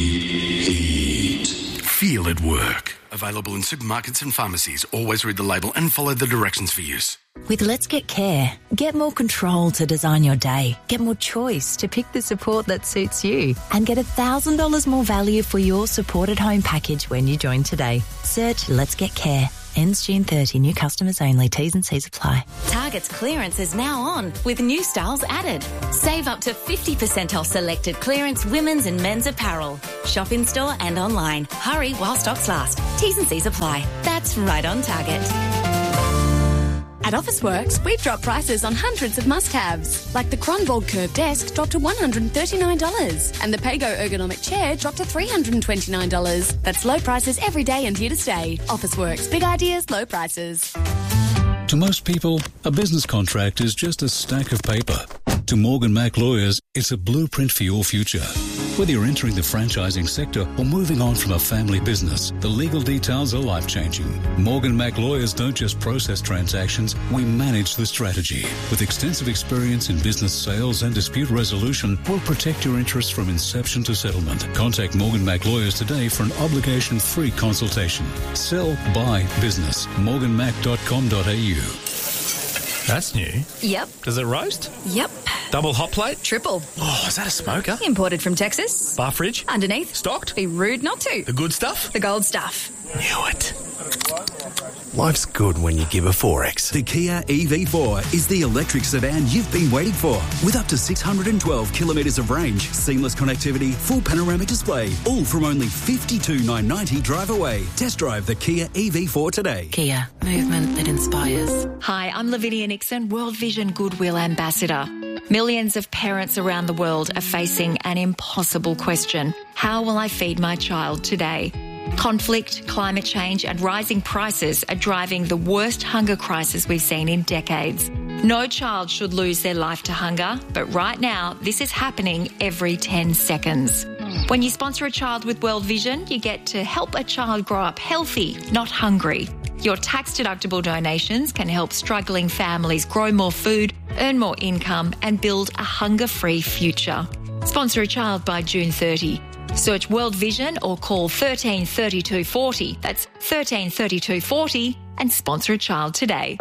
Heat. Feel it work. Available in supermarkets and pharmacies. Always read the label and follow the directions for use. With Let's Get Care, get more control to design your day, get more choice to pick the support that suits you, and get one thousand dollars more value for your supported home package when you join today. Search Let's Get Care. Ends June thirtieth. New customers only. T's and C's apply. Target's clearance is now on with new styles added. Save up to fifty percent off selected clearance women's and men's apparel. Shop in store and online. Hurry while stocks last. T's and C's apply. That's right on Target. At Officeworks, we've dropped prices on hundreds of must-haves, like the Cronvold Curve Desk dropped to one hundred thirty-nine dollars and the Pago Ergonomic Chair dropped to three hundred twenty-nine dollars. That's low prices every day and here to stay. Officeworks, big ideas, low prices. To most people, a business contract is just a stack of paper. To Morgan Mac Lawyers, it's a blueprint for your future. Whether you're entering the franchising sector or moving on from a family business, the legal details are life-changing. Morgan Mac Lawyers don't just process transactions, we manage the strategy. With extensive experience in business sales and dispute resolution, we'll protect your interests from inception to settlement. Contact Morgan Mac Lawyers today for an obligation-free consultation. Sell, buy, business. morgan mac dot com dot a u. That's new. Yep. Does it roast? Yep. Double hot plate? Triple. Oh, is that a smoker? Imported from Texas. Bar fridge? Underneath. Stocked? Be rude not to. The good stuff? The gold stuff. Knew it. Life's good when you give a four X. The Kia E V four is the electric sedan you've been waiting for. With up to six hundred twelve kilometres of range, seamless connectivity, full panoramic display, all from only fifty-two thousand nine hundred ninety drive away. Test drive the Kia E V four today. Kia, movement that inspires. Hi, I'm Lavinia Nixon, World Vision Goodwill Ambassador. Millions of parents around the world are facing an impossible question. How will I feed my child today? Conflict, climate change and rising prices are driving the worst hunger crisis we've seen in decades. No child should lose their life to hunger, but right now this is happening every ten seconds. When you sponsor a child with World Vision, you get to help a child grow up healthy, not hungry. Your tax-deductible donations can help struggling families grow more food, earn more income and build a hunger-free future. Sponsor a child by June thirtieth. Search World Vision or call thirteen thirty-two forty. That's thirteen thirty-two forty and sponsor a child today.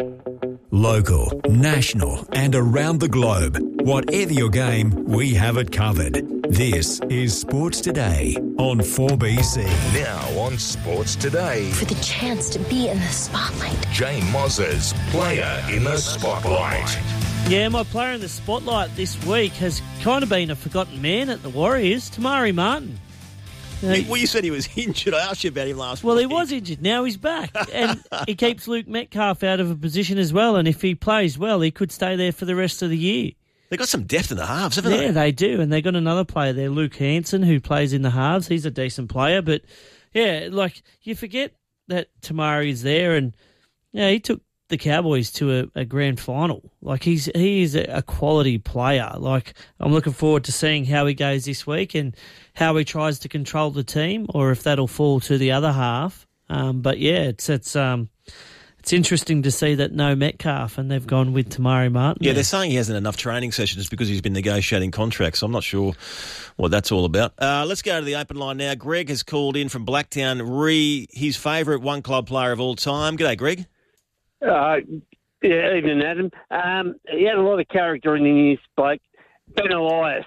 Local, national and around the globe. Whatever your game, we have it covered. This is Sports Today on four B C. Now on Sports Today. For the chance to be in the spotlight. Jane Moz's Player in the Spotlight. Yeah, my player in the spotlight this week has kind of been a forgotten man at the Warriors, Tamari Martin. Uh, well, you said he was injured. I asked you about him last well, week. Well, he was injured. Now he's back. And he keeps Luke Metcalf out of a position as well. And if he plays well, he could stay there for the rest of the year. They've got some depth in the halves, haven't yeah, they? Yeah, they do. And they've got another player there, Luke Hanson, who plays in the halves. He's a decent player. But, yeah, like, you forget that Tamari is there. And, yeah, he took the Cowboys to a, a grand final. Like, he's he is a quality player. Like, I'm looking forward to seeing how he goes this week and how he tries to control the team, or if that'll fall to the other half. Um, but yeah, it's it's um it's interesting to see that no Metcalf and they've gone with Tamari Martin. Yeah, there. they're saying he hasn't enough training sessions because he's been negotiating contracts. So I'm not sure what that's all about. Uh, let's go to the open line now. Greg has called in from Blacktown, re his favourite one club player of all time. G'day, Greg. Uh, yeah, evening, Adam. Um, he had a lot of character in his bloke. Ben Elias.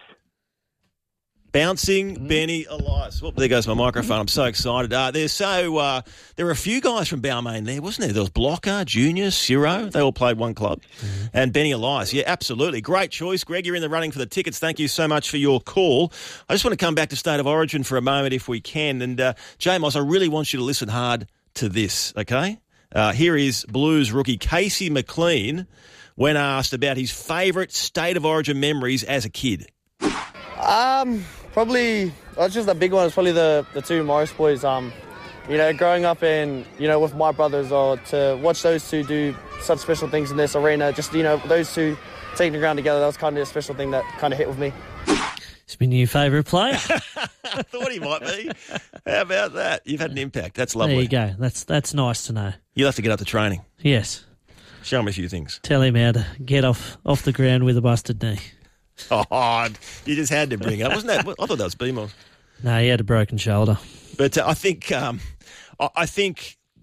Bouncing mm-hmm. Benny Elias. Whoop, there goes my microphone. I'm so excited. Uh, there's so uh, there were a few guys from Balmain there, wasn't there? There was Blocker, Junior, Ciro. They all played one club. Mm-hmm. And Benny Elias. Yeah, absolutely. Great choice, Greg. You're in the running for the tickets. Thank you so much for your call. I just want to come back to State of Origin for a moment if we can. And, uh, J-Moss, I really want you to listen hard to this, okay? Uh, here is Blues rookie Casey McLean when asked about his favourite State of Origin memories as a kid. Um, probably, that's just the big one. It's probably the, the two Morris boys. Um, you know, growing up in, you know, with my brothers, or to watch those two do such special things in this arena, just, you know, those two taking the ground together, that was kind of a special thing that kind of hit with me. He's been your favourite player. I thought he might be. How about that? You've had an impact. That's lovely. There you go. That's that's nice to know. You'll have to get up to training. Yes. Show him a few things. Tell him how to get off, off the ground with a busted knee. Oh, you just had to bring it up. Wasn't that? I thought that was B-Moss. No, he had a broken shoulder. But uh, I think um, I think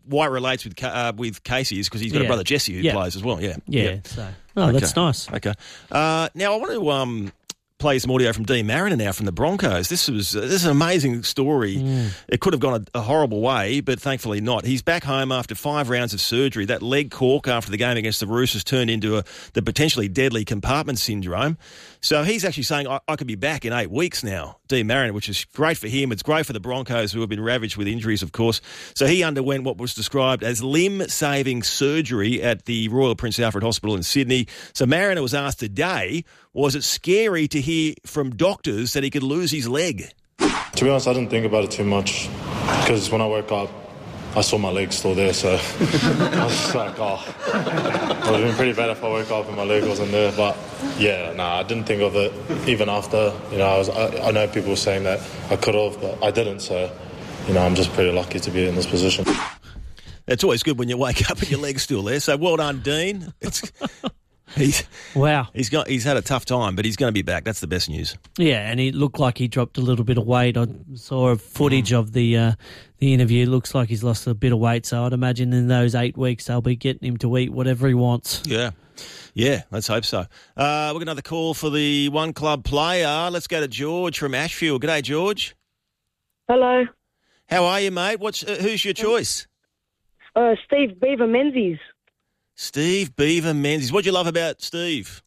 why it relates with uh, with Casey is because he's got Yeah. a brother Jesse who Yeah. plays as well. Yeah, Yeah, so- oh, that's nice. Okay. Uh, now I want to um, play some audio from Dean Mariner now from the Broncos. This was uh, this is an amazing story. Mm. It could have gone a, a horrible way, but thankfully not. He's back home after five rounds of surgery. That leg cork after the game against the Roosters turned into a, the potentially deadly compartment syndrome. So he's actually saying, I, I could be back in eight weeks now, Dean Mariner, which is great for him. It's great for the Broncos, who have been ravaged with injuries, of course. So he underwent what was described as limb-saving surgery at the Royal Prince Alfred Hospital in Sydney. So Mariner was asked today, was it scary to hear from doctors that he could lose his leg? To be honest, I didn't think about it too much because when I woke up, I saw my leg still there, so I was just like, oh, it would have been pretty bad if I woke up and my leg wasn't there. But yeah, no, nah, I didn't think of it even after. You know, I was. I, I know people were saying that I could have, but I didn't. So, you know, I'm just pretty lucky to be in this position. It's always good when you wake up and your leg's still there. So well done, Dean. It's, he's wow. He's got. He's had a tough time, but he's going to be back. That's the best news. Yeah, and he looked like he dropped a little bit of weight. I saw a footage of the uh, the interview. Looks like he's lost a bit of weight, so I'd imagine in those eight weeks they'll be getting him to eat whatever he wants. Yeah. Yeah, let's hope so. Uh, we've got another call for the one club player. Let's go to George from Ashfield. G'day, George. Hello. How are you, mate? What's uh, who's your choice? Uh, Steve Beaver Menzies. Steve Beaver Menzies. What do you love about Steve?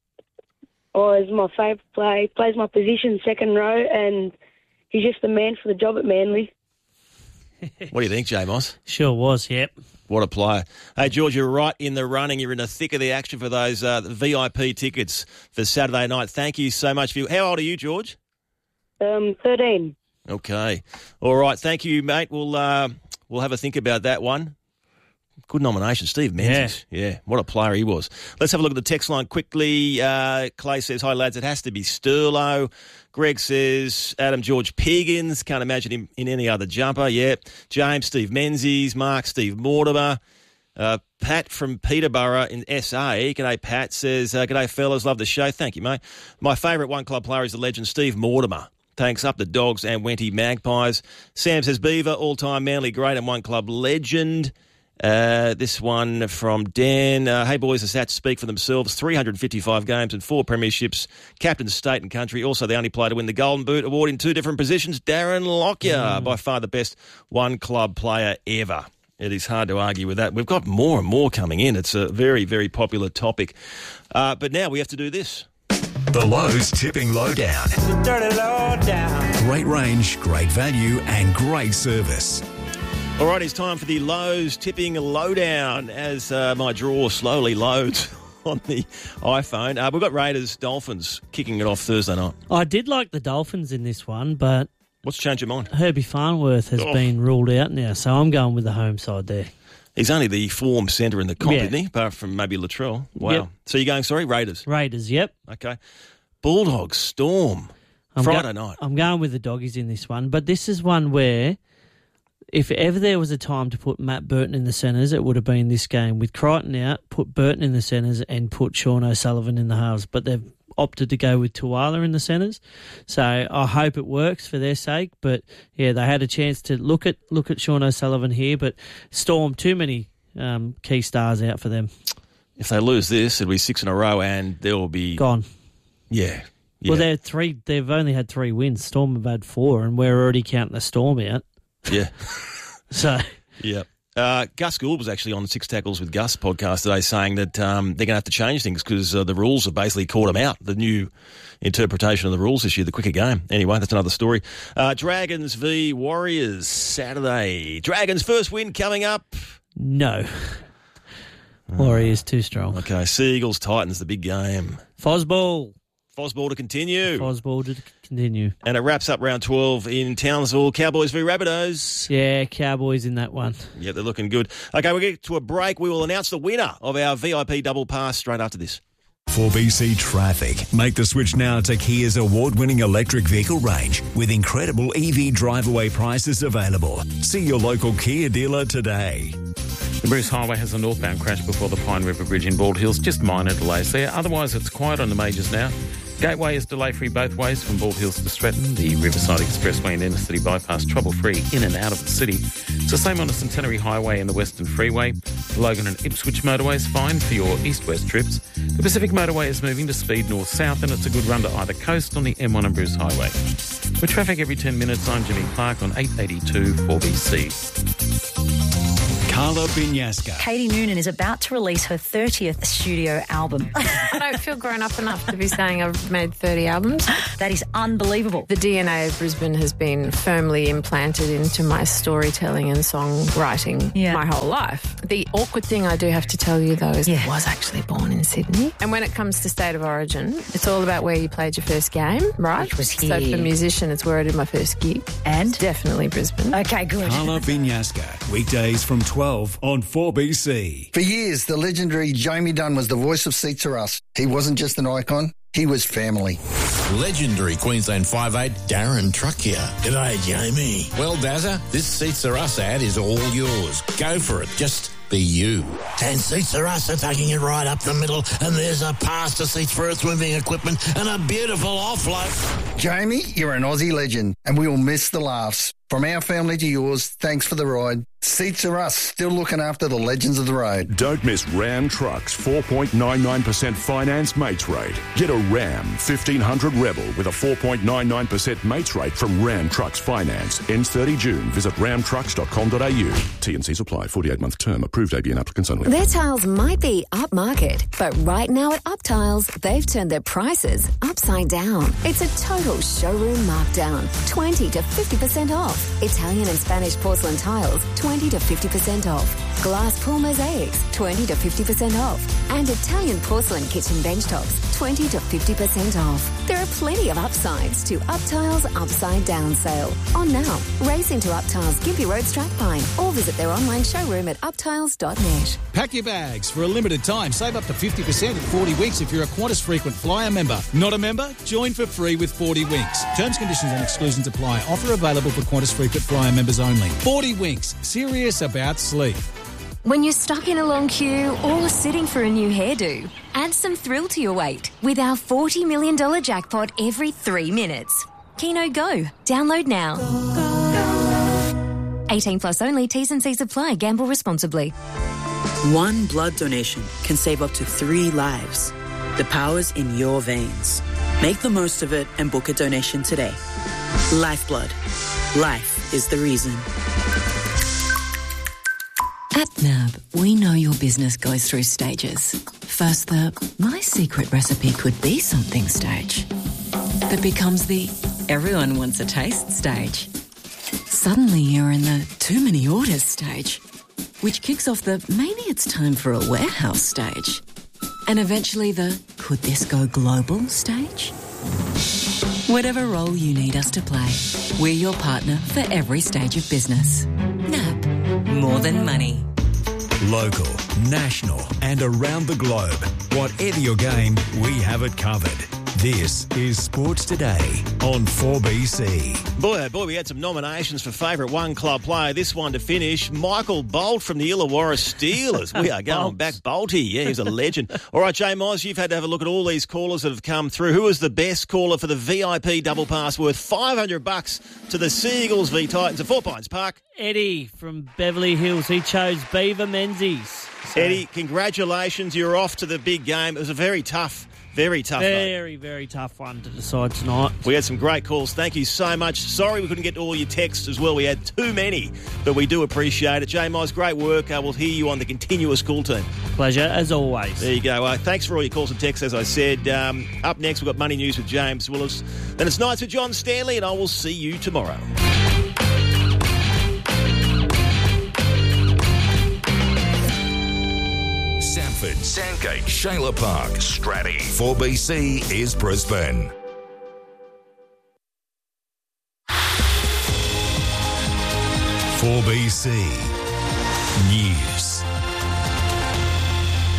Oh, he's my favourite player. He plays my position, second row, and he's just the man for the job at Manly. What do you think, J Moss? Sure was, yep. What a player. Hey, George, you're right in the running. You're in the thick of the action for those uh, V I P tickets for Saturday night. Thank you so much for you. How old are you, George? Um, thirteen. Okay. All right. Thank you, mate. We'll uh, we'll have a think about that one. Good nomination, Steve Menzies. Yeah. yeah, what a player he was. Let's have a look at the text line quickly. Uh, Clay says, hi, lads, it has to be Sterlo. Greg says, Adam George Piggins. Can't imagine him in any other jumper. Yeah. James, Steve Menzies. Mark, Steve Mortimer. Uh, Pat from Peterborough in S A. G'day, Pat. Says, uh, g'day, fellas. Love the show. Thank you, mate. My favourite one-club player is the legend Steve Mortimer. Thanks, up the Dogs and Wenty Magpies. Sam says, Beaver, all-time Manly great and one-club legend. Uh, this one from Dan. Uh, hey, boys, the Sats speak for themselves. three hundred fifty-five games and four premierships. Captain state and country. Also the only player to win the Golden Boot award in two different positions. Darren Lockyer, mm. by far the best one-club player ever. It is hard to argue with that. We've got more and more coming in. It's a very, very popular topic. Uh, but now we have to do this. The Lowe's Tipping Lowdown. Dirty lowdown. Great range, great value and great service. All right, it's time for the Lowe's Tipping Lowdown as uh, my draw slowly loads on the iPhone. Uh, we've got Raiders Dolphins kicking it off Thursday night. I did like the Dolphins in this one, but... What's changed your mind? Herbie Farnworth has Oh. been ruled out now, so I'm going with the home side there. He's only the form centre in the comp, Yeah. isn't he? Apart from maybe Latrell. Wow. Yep. So you're going, sorry, Raiders? Raiders, yep. Okay. Bulldogs, Storm, I'm Friday go- night. I'm going with the Doggies in this one, but this is one where if ever there was a time to put Matt Burton in the centres, it would have been this game. With Crichton out, put Burton in the centres and put Sean O'Sullivan in the halves, but they've opted to go with Tuala in the centres. So I hope it works for their sake, but yeah, they had a chance to look at look at Sean O'Sullivan here, but Storm, too many um, key stars out for them. If they lose this, it'll be six in a row and there will be... Gone. Yeah. yeah. Well, they're three. They've only had three wins. Storm have had four, and we're already counting the Storm out. Yeah. So... Yeah. Uh, Gus Gould was actually on Six Tackles with Gus podcast today saying that um, they're going to have to change things because uh, the rules have basically caught them out, the new interpretation of the rules this year, the quicker game. Anyway, that's another story. Uh, Dragons v Warriors, Saturday. Dragons' first win coming up. No. Warriors too strong. Okay, Seagulls, Titans, the big game. Fosball. Fosball to continue. Fosball to continue. And it wraps up round twelve in Townsville. Cowboys v Rabbitohs. Yeah, Cowboys in that one. Yeah, they're looking good. Okay, we'll get to a break. We will announce the winner of our V I P double pass straight after this. For B C Traffic, make the switch now to Kia's award-winning electric vehicle range with incredible E V drive-away prices available. See your local Kia dealer today. The Bruce Highway has a northbound crash before the Pine River Bridge in Bald Hills. Just minor delays there. Otherwise, it's quiet on the majors now. Gateway is delay-free both ways from Bald Hills to Stratton. The Riverside Expressway and Inner City Bypass trouble-free in and out of the city. It's the same on the Centenary Highway and the Western Freeway. The Logan and Ipswich motorway is fine for your east-west trips. The Pacific Motorway is moving to speed north-south and it's a good run to either coast on the M one and Bruce Highway. With traffic every ten minutes, I'm Jimmy Clark on eight eighty-two four B C. Carla Binyaska. Katie Noonan is about to release her thirtieth studio album. I don't feel grown up enough to be saying I've made thirty albums. That is unbelievable. The D N A of Brisbane has been firmly implanted into my storytelling and songwriting Yeah. my whole life. The awkward thing I do have to tell you, though, is I was actually born in Sydney. And when it comes to State of Origin, it's all about where you played your first game, right? Which was So here. for musician, it's where I did my first gig. And? Definitely Brisbane. Okay, good. Carla Binyaska. Weekdays from twelve on four B C. For years, the legendary Jamie Dunn was the voice of Seats Are Us. He wasn't just an icon, he was family. Legendary Queensland five eight Darren Truck here. G'day, Jamie. Well, Dazza, this Seats Are Us ad is all yours. Go for it. Just be you. And Seats Are Us are taking it right up the middle, and there's a pass to seats for earth-moving equipment and a beautiful offload. Jamie, you're an Aussie legend, and we will miss the laughs. From our family to yours, thanks for the ride. Seats Are Us, still looking after the legends of the road. Don't miss Ram Trucks four point nine nine percent finance mates rate. Get a Ram fifteen hundred Rebel with a four point nine nine percent mates rate from Ram Trucks Finance. Ends thirty June. Visit ram trucks dot com dot a u. T and C's apply. forty-eight month term. Approved A B N applicants only. Their tiles might be upmarket, but right now at Up Tiles, they've turned their prices upside down. It's a total showroom markdown. twenty to fifty percent off. Italian and Spanish porcelain tiles, twenty to fifty percent off. Glass pool mosaics, twenty to fifty percent off. And Italian porcelain kitchen bench tops, twenty to fifty percent off. There are plenty of upsides to Up Tiles Upside Down sale. On now. Race into Up Tiles Gympie Road, Strathpine, or visit their online showroom at up tiles dot net. Pack your bags. For a limited time, save up to fifty percent in forty winks if you're a Qantas Frequent Flyer member. Not a member? Join for free with forty winks. Terms, conditions and exclusions apply. Offer available for Qantas Frequent Flyer members only. forty winks. Serious about sleep. When you're stuck in a long queue or sitting for a new hairdo, add some thrill to your wait with our forty million dollars jackpot every three minutes. Keno Go. Download now. eighteen plus only. T's and C's apply. Gamble responsibly. One blood donation can save up to three lives. The power's in your veins. Make the most of it and book a donation today. Lifeblood. Life is the reason. At N A B, we know your business goes through stages. First, the my secret recipe could be something stage. That becomes the everyone wants a taste stage. Suddenly you're in the too many orders stage, which kicks off the maybe it's time for a warehouse stage. And eventually the could this go global stage? Whatever role you need us to play, we're your partner for every stage of business. N A B. More than money. Local, national and around the globe. Whatever your game, we have it covered. This is Sports Today on four B C. Boy, oh boy, we had some nominations for favourite one club player. This one to finish, Michael Bolt from the Illawarra Steelers. We are going back Bolty. Yeah, he's a legend. All right, Jay Moz, you've had to have a look at all these callers that have come through. Who was the best caller for the V I P double pass worth five hundred bucks to the Seagulls v Titans at Four Pines Park? Eddie from Beverly Hills. He chose Beaver Menzies. So. Eddie, congratulations. You're off to the big game. It was a very tough Very tough, Very, vote. very tough one to decide tonight. We had some great calls. Thank you so much. Sorry we couldn't get to all your texts as well. We had too many, but we do appreciate it. J Moz, great work. Uh, we'll hear you on the continuous call team. Pleasure, as always. There you go. Uh, thanks for all your calls and texts, as I said. Um, up next, we've got Money News with James Willis. Then it's Nights with John Stanley, and I will see you tomorrow. Sanford, Sandgate, Shayla Park, Stratty. four B C is Brisbane. four B C News.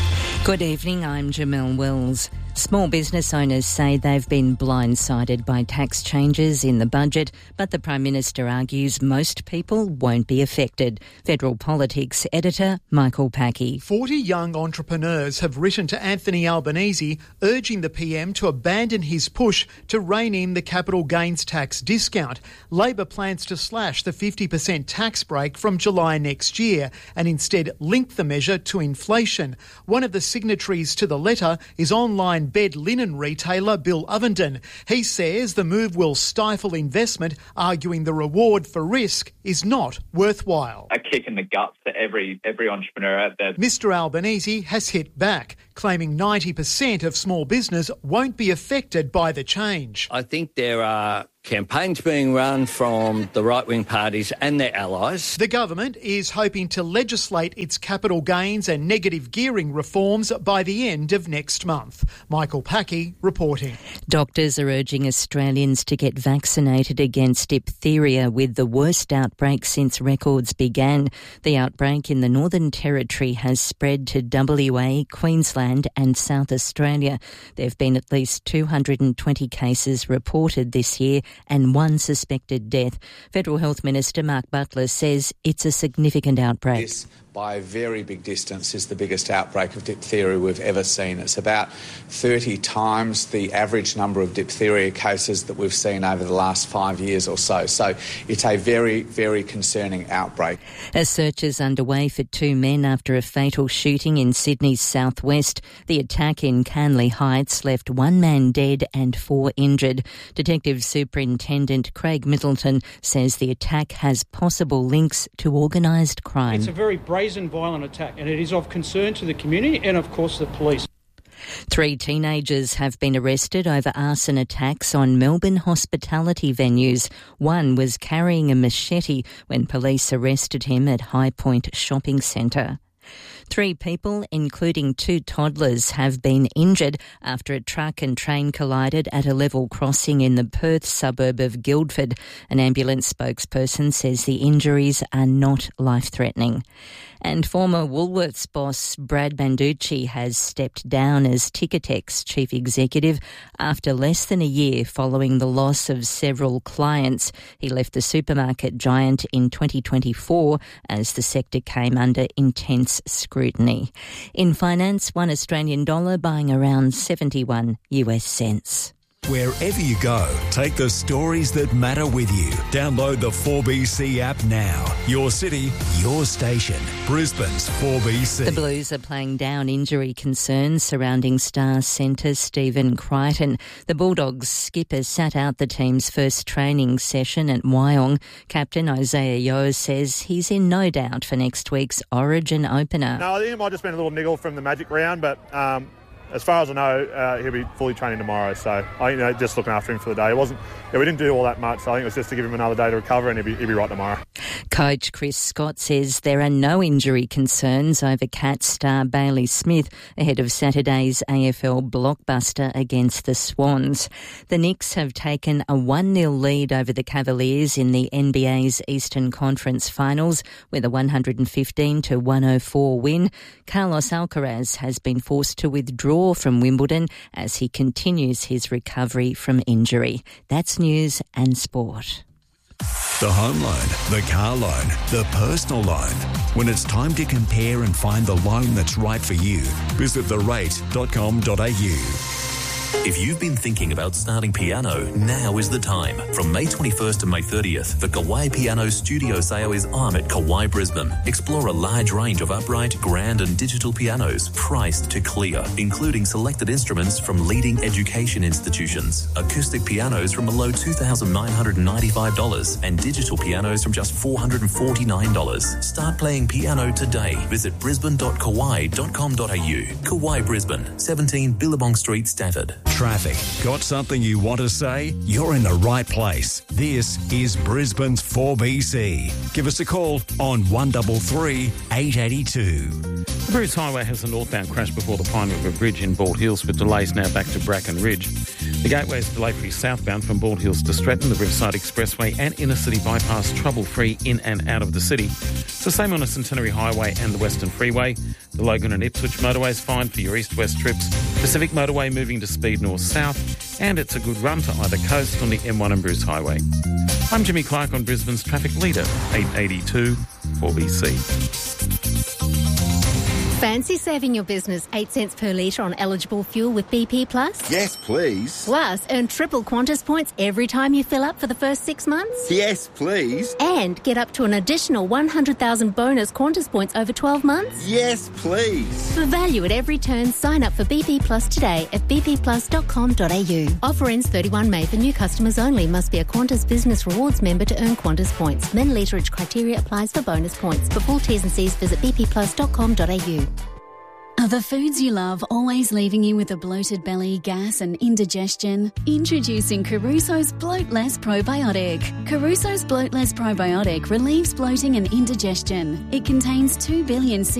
Good evening, I'm Jamelle Wells. Small business owners say they've been blindsided by tax changes in the budget, but the Prime Minister argues most people won't be affected. Federal Politics editor Michael Packey. forty young entrepreneurs have written to Anthony Albanese urging the P M to abandon his push to rein in the capital gains tax discount. Labor plans to slash the fifty percent tax break from July next year and instead link the measure to inflation. One of the signatories to the letter is online bed linen retailer Bill Ovenden. He says the move will stifle investment, arguing the reward for risk is not worthwhile. A kick in the guts to every every entrepreneur out there. Mister Albanese has hit back, claiming ninety percent of small business won't be affected by the change. I think there are campaigns being run from the right-wing parties and their allies. The government is hoping to legislate its capital gains and negative gearing reforms by the end of next month. Michael Packey reporting. Doctors are urging Australians to get vaccinated against diphtheria, with the worst outbreak since records began. The outbreak in the Northern Territory has spread to W A, Queensland and South Australia. There have been at least two hundred twenty cases reported this year and one suspected death. Federal Health Minister Mark Butler says it's a significant outbreak. This, by a very big distance, is the biggest outbreak of diphtheria we've ever seen. It's about thirty times the average number of diphtheria cases that we've seen over the last five years or so. So it's a very, very concerning outbreak. A search is underway for two men after a fatal shooting in Sydney's southwest. The attack in Canley Heights left one man dead and four injured. Detective Superintendent Craig Middleton says the attack has possible links to organised crime. It's a very brazen, violent attack, and it is of concern to the community and, of course, the police. Three teenagers have been arrested over arson attacks on Melbourne hospitality venues. One was carrying a machete when police arrested him at High Point Shopping Centre. Three people, including two toddlers, have been injured after a truck and train collided at a level crossing in the Perth suburb of Guildford. An ambulance spokesperson says the injuries are not life-threatening. And former Woolworths boss Brad Banducci has stepped down as Ticketek's chief executive after less than a year following the loss of several clients. He left the supermarket giant in twenty twenty-four as the sector came under intense scrutiny. In finance, one Australian dollar buying around seventy-one U S cents. Wherever you go, take the stories that matter with you. Download the four B C app now. Your city, your station. Brisbane's four B C. The Blues are playing down injury concerns surrounding star centre Stephen Crichton. The Bulldogs skipper sat out the team's first training session at Wyong. Captain Isaiah Yeo says he's in no doubt for next week's Origin opener. No, I think it might have just been a little niggle from the Magic round, but um, as far as I know, uh, he'll be fully training tomorrow. So I think, you know, just looking after him for the day. It wasn't, yeah, we didn't do all that much. So I think it was just to give him another day to recover, and he'll be, he'll be right tomorrow. Coach Chris Scott says there are no injury concerns over Cats star Bailey Smith ahead of Saturday's A F L blockbuster against the Swans. The Knicks have taken a one nil lead over the Cavaliers in the N B A's Eastern Conference Finals with a one fifteen to one oh four win. Carlos Alcaraz has been forced to withdraw from Wimbledon as he continues his recovery from injury. That's news and sport. The home loan, the car loan, the personal loan. When it's time to compare and find the loan that's right for you, visit the rate dot com dot a u. If you've been thinking about starting piano, now is the time. From May twenty-first to May thirtieth, the Kauai Piano Studio Sale is on at Kauai Brisbane. Explore a large range of upright, grand and digital pianos priced to clear, including selected instruments from leading education institutions, acoustic pianos from below two thousand nine hundred ninety-five dollars and digital pianos from just four hundred forty-nine dollars. Start playing piano today. Visit brisbane dot kauai dot com dot a u. Kauai Brisbane, seventeen Billabong Street, Stafford. Traffic. Got something you want to say? You're in the right place. This is Brisbane's four B C. Give us a call on one three three, eight eight two. The Bruce Highway has a northbound crash before the Pine River Bridge in Bald Hills with delays now back to Bracken Ridge. The gateway is delay-free southbound from Bald Hills to Stretton, the Riverside Expressway and Inner City Bypass trouble-free in and out of the city. It's the same on the Centenary Highway and the Western Freeway. The Logan and Ipswich motorway is fine for your east-west trips. Pacific Motorway moving to speed north-south, and it's a good run to either coast on the M one and Bruce Highway. I'm Jimmy Clark on Brisbane's Traffic Leader, eight eighty-two four B C. Fancy saving your business eight cents per litre on eligible fuel with B P Plus? Yes, please. Plus, earn triple Qantas points every time you fill up for the first six months? Yes, please. And get up to an additional one hundred thousand bonus Qantas points over twelve months? Yes, please. For value at every turn, sign up for B P Plus today at b p plus dot com dot a u. Offer ends thirty-first of May for new customers only. Must be a Qantas Business Rewards member to earn Qantas points. Then literage criteria applies for bonus points. For full T's and C's, visit b p plus dot com dot a u. Are the foods you love always leaving you with a bloated belly, gas and indigestion? Introducing Caruso's Bloatless Probiotic. Caruso's Bloatless Probiotic relieves bloating and indigestion. It contains two billion